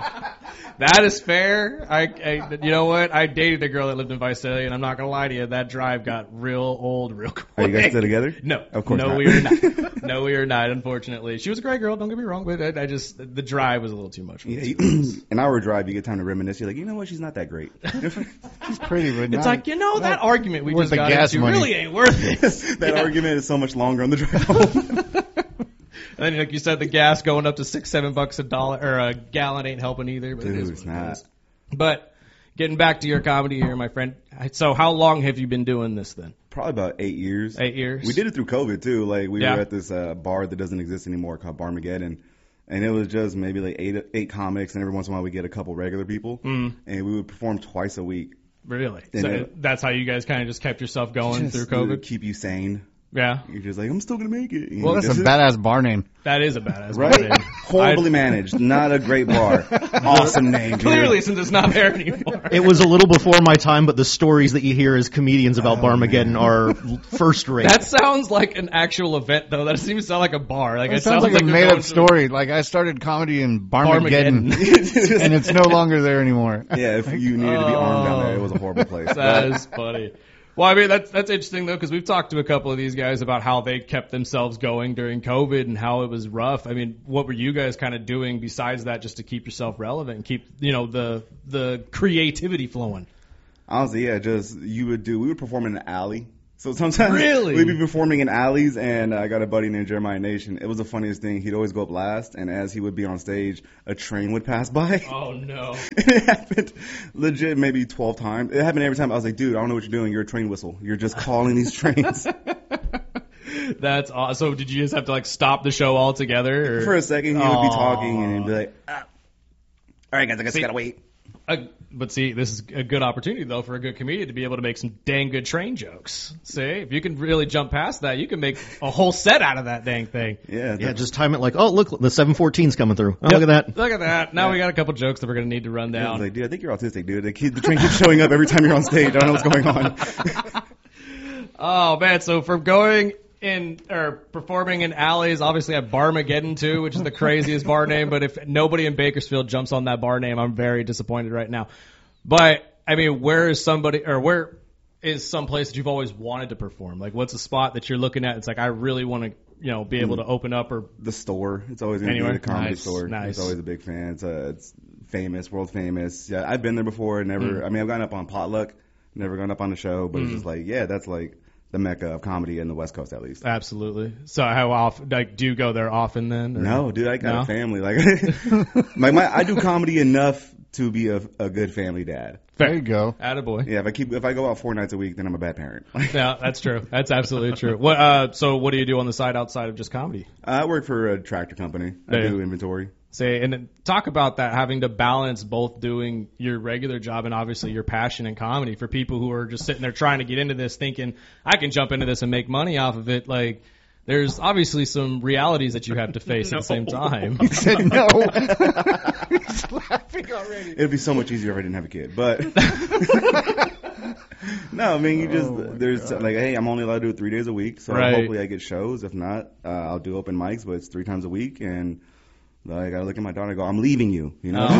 That is fair. I, I, you know what? I dated a girl that lived in Visalia, and I'm not gonna lie to you. That drive got real old real quick. Are you guys still together? No, Of course no, not. we are not. No, we are not. Unfortunately, she was a great girl. Don't get me wrong, but I, I just the drive was a little too much. For me. Yeah, you, an hour drive, you get time to reminisce. You're like, you know what? She's not that great. She's pretty, but It's not, like, you know, that not argument we worth just the got gas into money. really ain't worth it. that Yeah. argument is so much longer on the drive home. And then, like you said, the gas going up to six, seven bucks a dollar or a gallon ain't helping either. But it Dude, is it's what it not. is. But getting back to your comedy here, my friend. So, how long have you been doing this then? Probably about eight years. Eight years. We did it through COVID too. Like we Yeah. were at this uh, bar that doesn't exist anymore called Barmageddon, and it was just maybe like eight eight comics, and every once in a while we get a couple regular people, Mm. and we would perform twice a week. Really? And So it- that's how you guys kind of just kept yourself going Just through to COVID? keep you sane. Yeah. You're just like, I'm still going to make it. You Well, know, that's a this is- badass bar name. That is a badass Right? bar name. Horribly I'd- managed. Not a great bar. Awesome name, dude. Clearly, since it's not there anymore. It was a little before my time, but the stories that you hear as comedians about Oh, Barmageddon are first rate. That sounds like an actual event, though. That seems to sound like a bar. Like It, it sounds, like, you're a made going up to- story. Like I started comedy in Barmageddon, Barmageddon. and it's no longer there anymore. Yeah, if you needed to be armed down there, it was a horrible place. That But- is funny. Well, I mean, that's that's interesting, though, because we've talked to a couple of these guys about how they kept themselves going during COVID and how it was rough. I mean, what were you guys kind of doing besides that just to keep yourself relevant and keep, you know, the the creativity flowing? Honestly, yeah, just you would do. We would perform in an alley. So sometimes Really? we'd be performing in alleys, and I got a buddy named Jeremiah Nation. It was the funniest thing. He'd always go up last, and as he would be on stage, a train would pass by. Oh, no. It happened legit maybe twelve times. It happened every time. I was like, dude, I don't know what you're doing. You're a train whistle. You're just calling these trains. That's awesome. So did you just have to, like, stop the show altogether? Or? For a second, he would be Aw. talking, and he'd be like, ah. all right, guys, I guess I See, gotta wait. Uh, but see, this is a good opportunity, though, for a good comedian to be able to make some dang good train jokes. See, if you can really jump past that, you can make a whole set out of that dang thing. Yeah, yeah, just time it like, oh, look, the seven fourteen's coming through. Oh, Yep. look at that. Look at that. Now we got a couple jokes that we're going to need to run I was down. like, dude, I think you're autistic, dude. The, kid, the train keeps showing up every time you're on stage. I don't know what's going on. Oh, man. So from going in or performing in alleys, obviously at Barmageddon, too, which is the craziest bar name. But if nobody in Bakersfield jumps on that bar name, I'm very disappointed right now. But, I mean, where is somebody or where is some place that you've always wanted to perform? Like, what's a spot that you're looking at? It's like, I really want to, you know, be able to open up or The store. It's always going to Anywhere? be the comedy Nice, store. nice. It's always a big fan. It's, uh, it's famous, world famous. Yeah, I've been there before. Never. Mm. I mean, I've gone up on Potluck. Never gone up on the show, but it's Mm. just like, yeah, that's like the mecca of comedy in the West Coast, at least. Absolutely. So how often, like, do you go there often then? Or? No, dude, I got No? a family. Like, my, my, I do comedy enough to be a, a good family dad. There you go. Attaboy. Yeah, if I keep, if I go out four nights a week, then I'm a bad parent. Yeah, that's true. That's absolutely true. What? Uh, so what do you do on the side outside of just comedy? I work for a tractor company. I Yeah. do inventory. Say, and then talk about that, having to balance both doing your regular job and obviously your passion in comedy for people who are just sitting there trying to get into this thinking, I can jump into this and make money off of it. Like, there's obviously some realities that you have to face at the same time. He said no. He's laughing already. It'd be so much easier if I didn't have a kid, but no, I mean, you just Oh, there's like, hey, I'm only allowed to do it three days a week, so Right. hopefully I get shows. If not, uh, I'll do open mics, but it's three times a week, and like, I gotta look at my daughter and go, I'm leaving you, you know.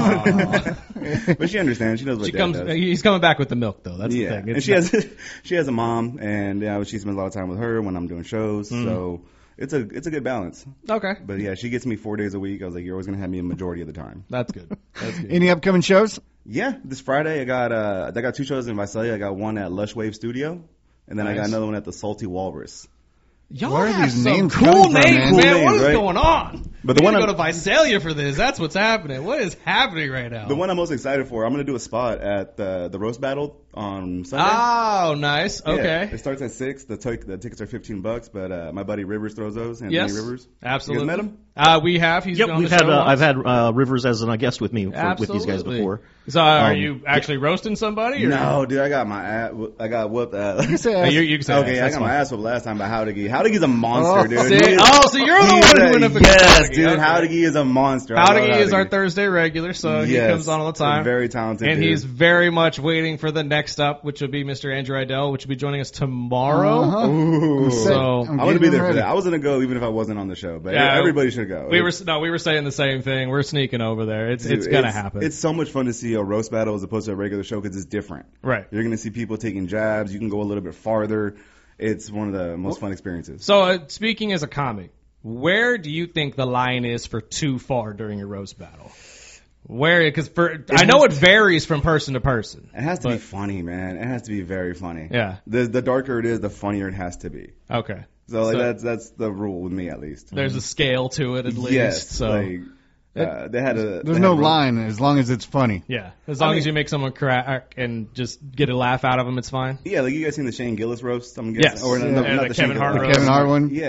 But she understands. She knows what She dad comes. does. He's coming back with the milk, though. That's yeah, the thing. and It's she not- has she has a mom, and yeah, she spends a lot of time with her when I'm doing shows. Mm. So it's a it's a good balance. Okay. But yeah, she gets me four days a week. I was like, you're always gonna have me a majority of the time. That's good. That's good. Any upcoming shows? Yeah, this Friday I got uh I got two shows in Visalia. I got one at Lush Wave Studio, and then I got Nice. another one at the Salty Walrus. Y'all Where are have these some names cool coming from, names, man? man. Cool What names, is right? going on? But the we one need to I'm- go to Visalia for this. That's what's happening. What is happening right now? The one I'm most excited for, I'm gonna do a spot at the the roast battle on Sunday. Oh, nice. Yeah, Okay. it starts at six. The, t- the tickets are fifteen bucks, but uh, my buddy Rivers throws those. Anthony Yes. Rivers. Absolutely. You guys met him? Uh, we have. He's Yep, been on we've the had show uh, once. I've had uh, Rivers as a guest with me for, with these guys Absolutely. before. So, uh, are Um, you actually roasting somebody? Or? No, dude, I got my ass. I got whooped. Uh, You say Uh, ass. you, you can say okay, that. I That's got my fine. ass whooped last time by Howdigy. Howdigy's a monster, Oh, dude. See? He is- Oh, so you're the he one is who a- went up against Yes, Howdigy. dude. Okay. Howdigy is a monster. I love Howdigy is our Howdigy. Thursday regular, so he Yes, comes on all the time. Very talented, and dude. he's very much waiting for the next up, which will be Mister Andrew Idell, which will be joining us tomorrow. Uh-huh. Ooh. I'm set. So- I'm I want to getting be there for ready. that. I was gonna go even if I wasn't on the show, but Yeah, everybody should go. We were no, we were saying the same thing. We're sneaking over there. It's Dude, it's gonna happen. It's so much fun to see a roast battle as opposed to a regular show because it's different. Right. You're gonna see people taking jabs. You can go a little bit farther. It's one of the most fun experiences. So, uh, speaking as a comic, where do you think the line is for too far during a roast battle? Where, because for I know it varies from person to person. It has to be but- funny, man. It has to be very funny. Yeah. The the darker it is, the funnier it has to be. Okay. So, like So- that's that's the rule with me at least. There's a scale to it at least. Yes. So like uh, they had a. There's they no had a- line as long as it's funny. yeah, as long I as mean- you make someone crack and just get a laugh out of them, it's fine. Yeah, like you guys seen the Shane Gillis roast? I'm guessing. Yes. Or no, Yeah. no, Yeah, not the the Kevin Shane Hart Gillis. The Kevin Hart one? Yeah. Yes.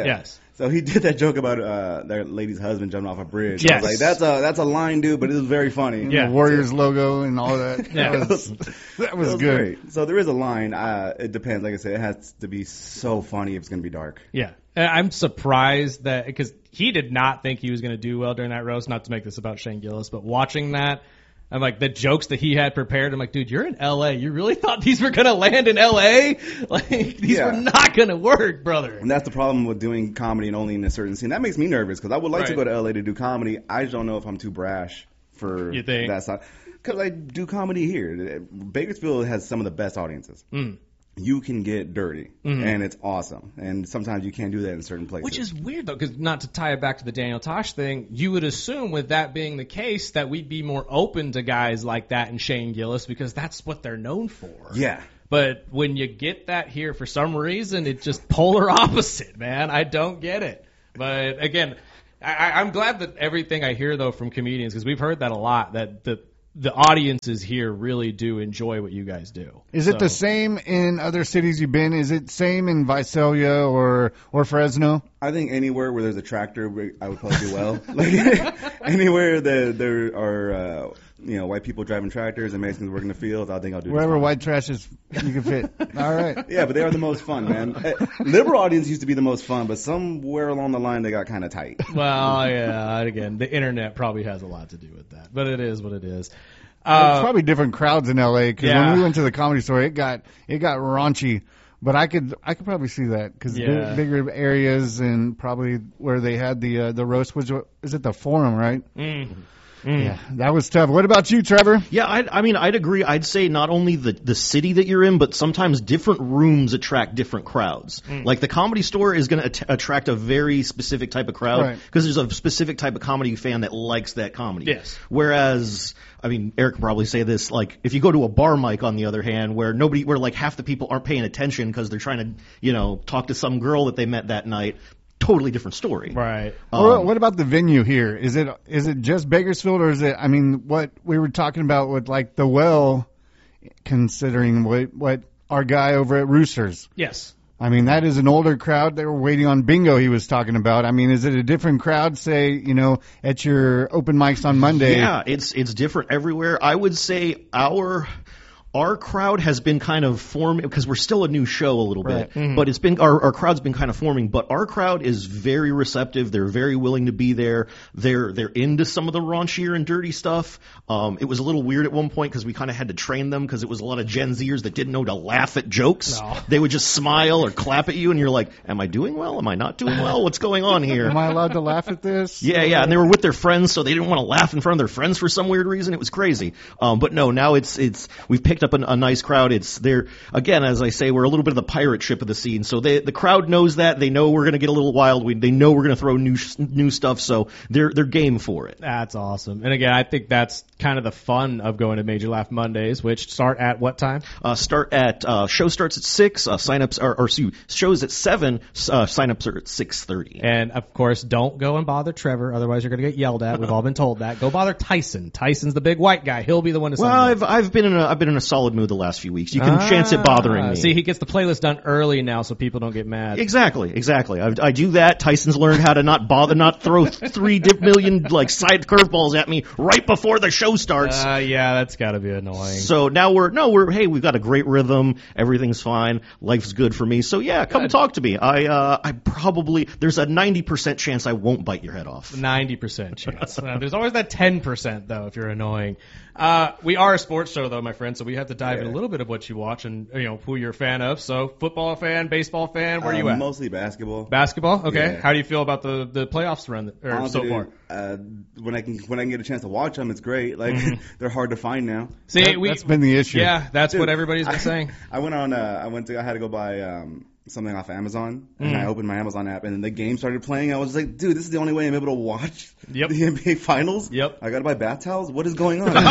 So he did that joke about uh, that lady's husband jumping off a bridge. Yes. I was like, that's a that's a line, dude, but it was very funny. Yeah, the Warriors logo and all that. Yeah. That was, that was, It was good. great. So there is a line. Uh, it depends. Like I said, it has to be so funny if it's going to be dark. Yeah. And I'm surprised that, because he did not think he was going to do well during that roast, not to make this about Shane Gillis, but watching that, I'm like, the jokes that he had prepared, I'm like, dude, you're in L A. You really thought these were going to land in L A? Like, these Yeah. were not going to work, brother. And that's the problem with doing comedy and only in a certain scene. That makes me nervous because I would like to Right. go to L A to do comedy. I just don't know if I'm too brash for You think? that side. Because I do comedy here. Bakersfield has some of the best audiences. Mm. You can get dirty, Mhm. and it's awesome. And sometimes you can't do that in certain places. Which is weird, though, because not to tie it back to the Daniel Tosh thing, you would assume with that being the case that we'd be more open to guys like that and Shane Gillis because that's what they're known for. Yeah. But when you get that here, for some reason, it's just polar opposite, man. I don't get it. But again, I, I'm glad that everything I hear, though, from comedians, because we've heard that a lot, that the the audiences here really do enjoy what you guys do. Is it So- the same in other cities you've been? Is it same in Visalia or or Fresno? I think anywhere where there's a tractor, I would probably do well. Like anywhere that there are, uh, you know, white people driving tractors and Mexicans working the fields, I think I'll do. Wherever just fine. white trash is, you can fit. All right. Yeah, but they are the most fun, man. Eh, Liberal audience used to be the most fun, but somewhere along the line they got kind of tight. Well, yeah, and again, the internet probably has a lot to do with that, but it is what it is. Well, Uh, it's probably different crowds in L A because yeah. when we went to the Comedy Store, it got it got raunchy. But I could I could probably see that because Yeah. bigger areas and probably where they had the uh, the roast was is it the Forum, right? Mm. Mm. Yeah, that was tough. What about you, Trevor? Yeah, I, I mean, I'd agree. I'd say not only the, the city that you're in, but sometimes different rooms attract different crowds. Mm. Like the Comedy Store is going to at- attract a very specific type of crowd Right. because there's a specific type of comedy fan that likes that comedy. Yes. Whereas, I mean, Eric can probably say this, like, if you go to a bar mic, on the other hand, where nobody, where like half the people aren't paying attention because they're trying to, you know, talk to some girl that they met that night, totally different story. Right. Um, Or what about the venue here? Is it is it just Bakersfield or is it? I mean, what we were talking about with like the Well, considering what what our guy over at Roosters. Yes. I mean, that is an older crowd. They were waiting on bingo he was talking about. I mean, is it a different crowd, say, you know, at your open mics on Monday? Yeah, it's it's different everywhere. I would say our our crowd has been kind of forming because we're still a new show a little Right. bit, Mhm. but it's been our, our crowd's been kind of forming. But our crowd is very receptive. They're very willing to be there. They're they're into some of the raunchier and dirty stuff. Um, it was a little weird at one point because we kind of had to train them because it was a lot of Gen Zers that didn't know to laugh at jokes. No. They would just smile or clap at you, and you're like, "Am I doing well? Am I not doing well? What's going on here?" Am I allowed to laugh at this? Yeah, yeah, and they were with their friends, so they didn't want to laugh in front of their friends for some weird reason. It was crazy. Um, but no, now it's it's we've picked up a, a nice crowd. It's there again, as I say, we're a little bit of the pirate ship of the scene. So they, the crowd knows that. They know we're going to get a little wild. We, they know we're going to throw new new stuff. So they're they're game for it. That's awesome. And again, I think that's kind of the fun of going to Major Laugh Mondays, which start at what time? Uh, start at uh, show starts at six. Uh, signups are or excuse, shows at seven. Uh, signups are at six thirty. And of course, don't go and bother Trevor, otherwise you're going to get yelled at. We've all been told that. Go bother Tyson. Tyson's the big white guy. He'll be the one to sign Well, up. I've I've been in a I've been in a solid mood the last few weeks. You can Ah, chance it bothering me. See, he gets the playlist done early now, so people don't get mad. Exactly, exactly. I, I do that. Tyson's learned how to not bother, not throw three dip million like side curveballs at me right before the show starts. Uh, yeah, that's got to be annoying. So now we're no, we're hey, we've got a great rhythm. Everything's fine. Life's good for me. So yeah, come Good. talk to me. I uh, I probably there's a ninety percent chance I won't bite your head off. ninety percent chance. Uh, there's always that ten percent, though, if you're annoying. Uh, we are a sports show, though, my friend, so we have to dive Yeah. in a little bit of what you watch and, you know, who you're a fan of. So, football fan, baseball fan, where are Uh, you at? Mostly basketball. Basketball? Okay. Yeah. How do you feel about the, the playoffs run or Honestly, so far? dude, uh, when I can when I can get a chance to watch them, it's great. Like Mhm. they're hard to find now. See, That- we, that's been the issue. Yeah, that's Dude, what everybody's been I, saying. I went on. Uh, I went to. I had to go buy um, something off Amazon, and Mm. I opened my Amazon app, and then the game started playing. I was like, dude, this is the only way I'm able to watch Yep. the N B A Finals. Yep. I gotta buy bath towels. What is going on?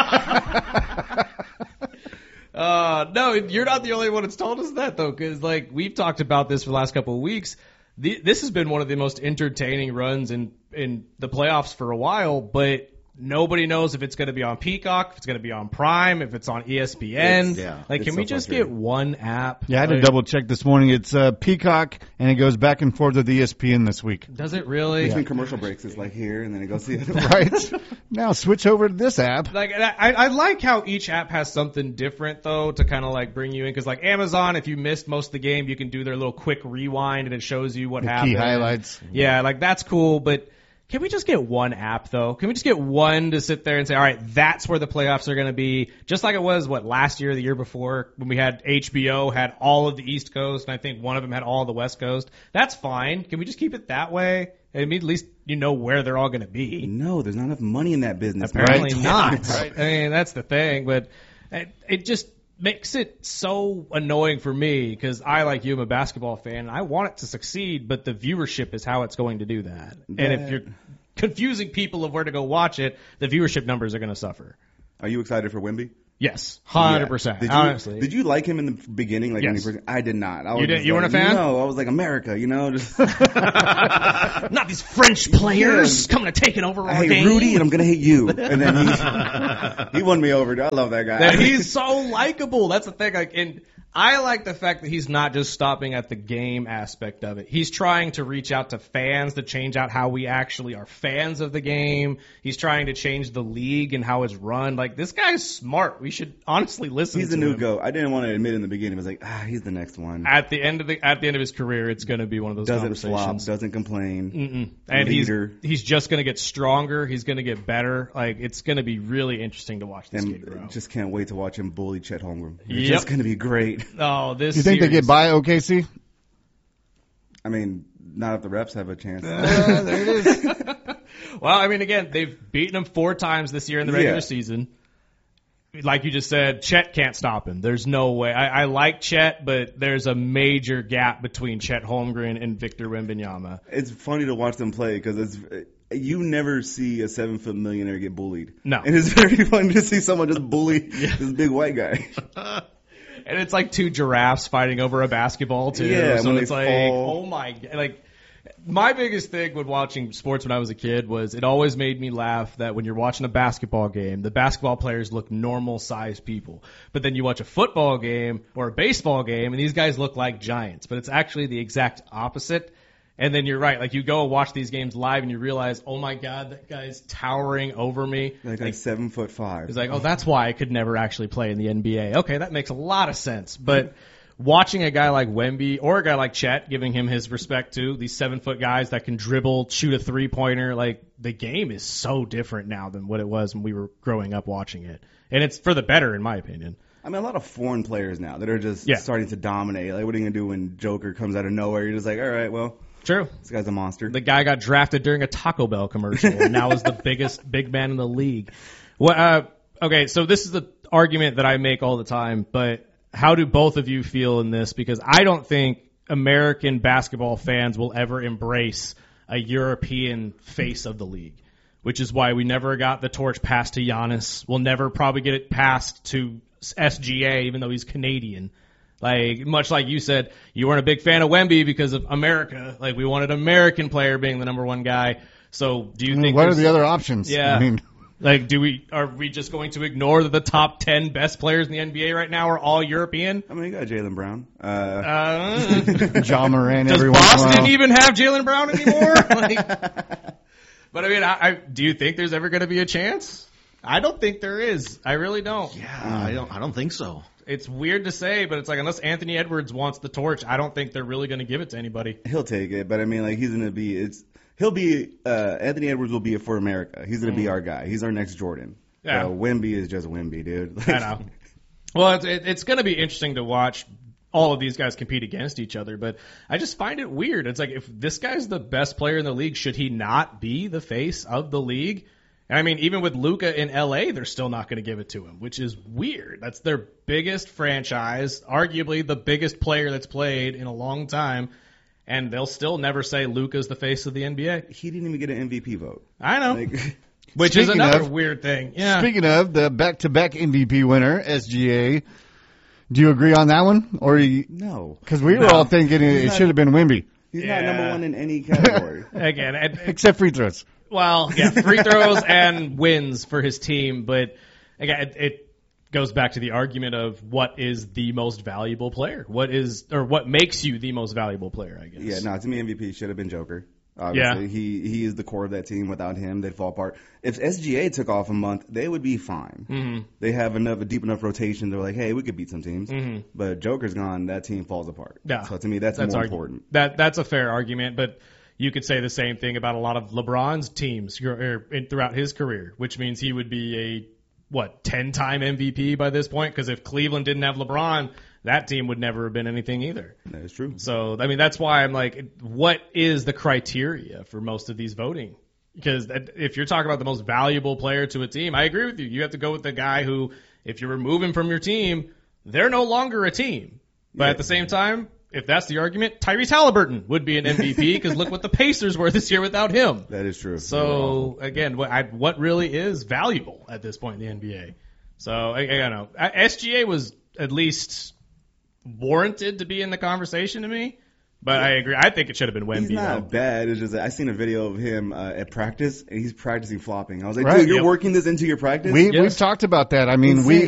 Uh, no, you're not the only one that's told us that, though, because, like, we've talked about this for the last couple of weeks. The, this has been one of the most entertaining runs in, in the playoffs for a while, but Nobody knows if it's going to be on Peacock, if it's going to be on Prime, if it's on E S P N. It's, yeah, like, it's can so we just frustrating. get one app? Yeah, I had like, to double check this morning. It's uh, Peacock, and it goes back and forth with E S P N this week. Does it really? Between commercial breaks, it's like here, and then it goes to the other. Right. Now switch over to this app. Like I, I like how each app has something different though to kind of like bring you in, because like Amazon, if you missed most of the game, you can do their little quick rewind and it shows you what The happened. key highlights. Yeah, like that's cool, but can we just get one app though? Can we just get one to sit there and say, all right, that's where the playoffs are going to be, just like it was what last year, or the year before, when we had H B O had all of the East Coast, and I think one of them had all of the West Coast. That's fine. Can we just keep it that way? I mean, at least you know where they're all going to be. No, there's not enough money in that business. Apparently right? not. Right? I mean, that's the thing, but it, it just makes it so annoying for me, because I, like you, am a basketball fan, and I want it to succeed, but the viewership is how it's going to do that. Yeah. And if you're confusing people of where to go watch it, the viewership numbers are going to suffer. Are you excited for Wemby? Yes, one hundred percent. Did you, honestly. Did you like him in the beginning? Like Yes. when he first, I did not. I was You didn't- just you like, weren't a fan? No, I was like, America, you know? Just Not these French players Yeah. coming to taking over our I hate game. Rudy, and I'm gonna hate you. And then he he won me over. Dude. I love that guy. That he's so likable. That's the thing. Like, and I like the fact that he's not just stopping at the game aspect of it. He's trying to reach out to fans to change out how we actually are fans of the game. He's trying to change the league and how it's run. Like, this guy's smart. We should honestly listen He's to the new him. GOAT. I didn't want to admit in the beginning. I was like, ah, he's the next one. At the end of the at the end of his career, it's going to be one of those Doesn't flop. conversations. Doesn't complain. Mm-mm. And he's Leader. he's just going to get stronger. He's going to get better. Like, it's going to be really interesting to watch this And kid grow. just can't wait to watch him bully Chet Holmgren. It's Yep. just gonna be great. Oh, this. You think they series- get by O K C? I mean, not if the refs have a chance. Uh, there it is. Well, I mean, again, they've beaten him four times this year in the regular Yeah. season. Like you just said, Chet can't stop him. There's no way. I, I like Chet, but there's a major gap between Chet Holmgren and Victor Wembanyama. It's funny to watch them play because it's you never see a seven foot millionaire get bullied. No. And it's very funny to see someone just bully this big white guy. And it's like two giraffes fighting over a basketball too. Yeah, so when they it's like, fall. oh my, like my biggest thing with watching sports when I was a kid was it always made me laugh that when you're watching a basketball game, the basketball players look normal sized people. But then you watch a football game or a baseball game and these guys look like giants, but it's actually the exact opposite. And then you're right, like you go and watch these games live and you realize, oh my God, that guy's towering over me. That guy's like, seven foot five. It's like, oh, that's why I could never actually play in the N B A. Okay, that makes a lot of sense. But watching a guy like Wemby or a guy like Chet, giving him his respect too, these seven foot guys that can dribble, shoot a three pointer, like the game is so different now than what it was when we were growing up watching it. And it's for the better, in my opinion. I mean, a lot of foreign players now that are just Yeah. starting to dominate. Like, what are you going to do when Joker comes out of nowhere? You're just like, all right, well, True. This guy's a monster. The guy got drafted during a Taco Bell commercial and now is the biggest big man in the league. Well, uh, okay, so this is the argument that I make all the time, but how do both of you feel in this? Because I don't think American basketball fans will ever embrace a European face of the league, which is why we never got the torch passed to Giannis. We'll never probably get it passed to S G A, even though he's Canadian. Like, much like you said, you weren't a big fan of Wemby because of America. Like, we wanted an American player being the number one guy. So, do you I mean, think what are there's- the other options? Yeah. I mean, like, do we are we just going to ignore that the top ten best players in the N B A right now are all European? I mean, you got Jaylen Brown. Uh, Uh, John Moran. Does every once in a Boston while. even have Jaylen Brown anymore? Like, but I mean, I, I, do you think there's ever going to be a chance? I don't think there is. I really don't. Yeah, I don't. I don't think so. It's weird to say, but it's like unless Anthony Edwards wants the torch, I don't think they're really going to give it to anybody. He'll take it, but I mean, like, he's going to be, it's, he'll be, uh, Anthony Edwards will be for America. He's going to be Mm. our guy. He's our next Jordan. Yeah. So Wemby is just Wemby, dude. I know. Well, it's, it, it's going to be interesting to watch all of these guys compete against each other, but I just find it weird. It's like, if this guy's the best player in the league, should he not be the face of the league? And I mean, even with Luka in L A, they're still not going to give it to him, which is weird. That's their biggest franchise, arguably the biggest player that's played in a long time, and they'll still never say Luka's the face of the N B A. He didn't even get an M V P vote. I know. Like, Which is Speaking another of- weird thing. Yeah. Speaking of the back-to-back M V P winner, S G A, do you agree on that one? Or you, no. Because we were No. all thinking it, He's it not- should have been Wemby. He's Yeah. not number one in any category. Again, and, Except free throws. Well, yeah, free throws and wins for his team, but again, it, it goes back to the argument of what is the most valuable player, what is or what makes you the most valuable player, I guess. Yeah, no, to me M V P should have been Joker. Obviously, yeah. he he is the core of that team. Without him, they'd fall apart. If S G A took off a month, they would be fine. Mm-hmm. They have enough a deep enough rotation. They're like, hey, we could beat some teams. Mm-hmm. But Joker's gone, that team falls apart. Yeah. So to me, that's, that's more argu- important. That that's a fair argument, but you could say the same thing about a lot of LeBron's teams er, er, throughout his career, which means he would be a what ten-time M V P by this point. Because if Cleveland didn't have LeBron, that team would never have been anything either. That is true. So, I mean, that's why I'm like, what is the criteria for most of these voting? Because if you're talking about the most valuable player to a team, I agree with you. You have to go with the guy who, if you remove him from your team, they're no longer a team. But yeah. at the same time, if that's the argument, Tyrese Halliburton would be an M V P because look what the Pacers were this year without him. That is true. So, again, what, I, what really is valuable at this point in the N B A? So, I, I don't know. S G A was at least warranted to be in the conversation to me, but I agree. I think it should have been Wemby. He's not though. bad. It's just that I seen a video of him uh, at practice, and he's practicing flopping. I was like, Right. dude, you're Yep. working this into your practice? We Yes. we've talked about that. I mean, Insane.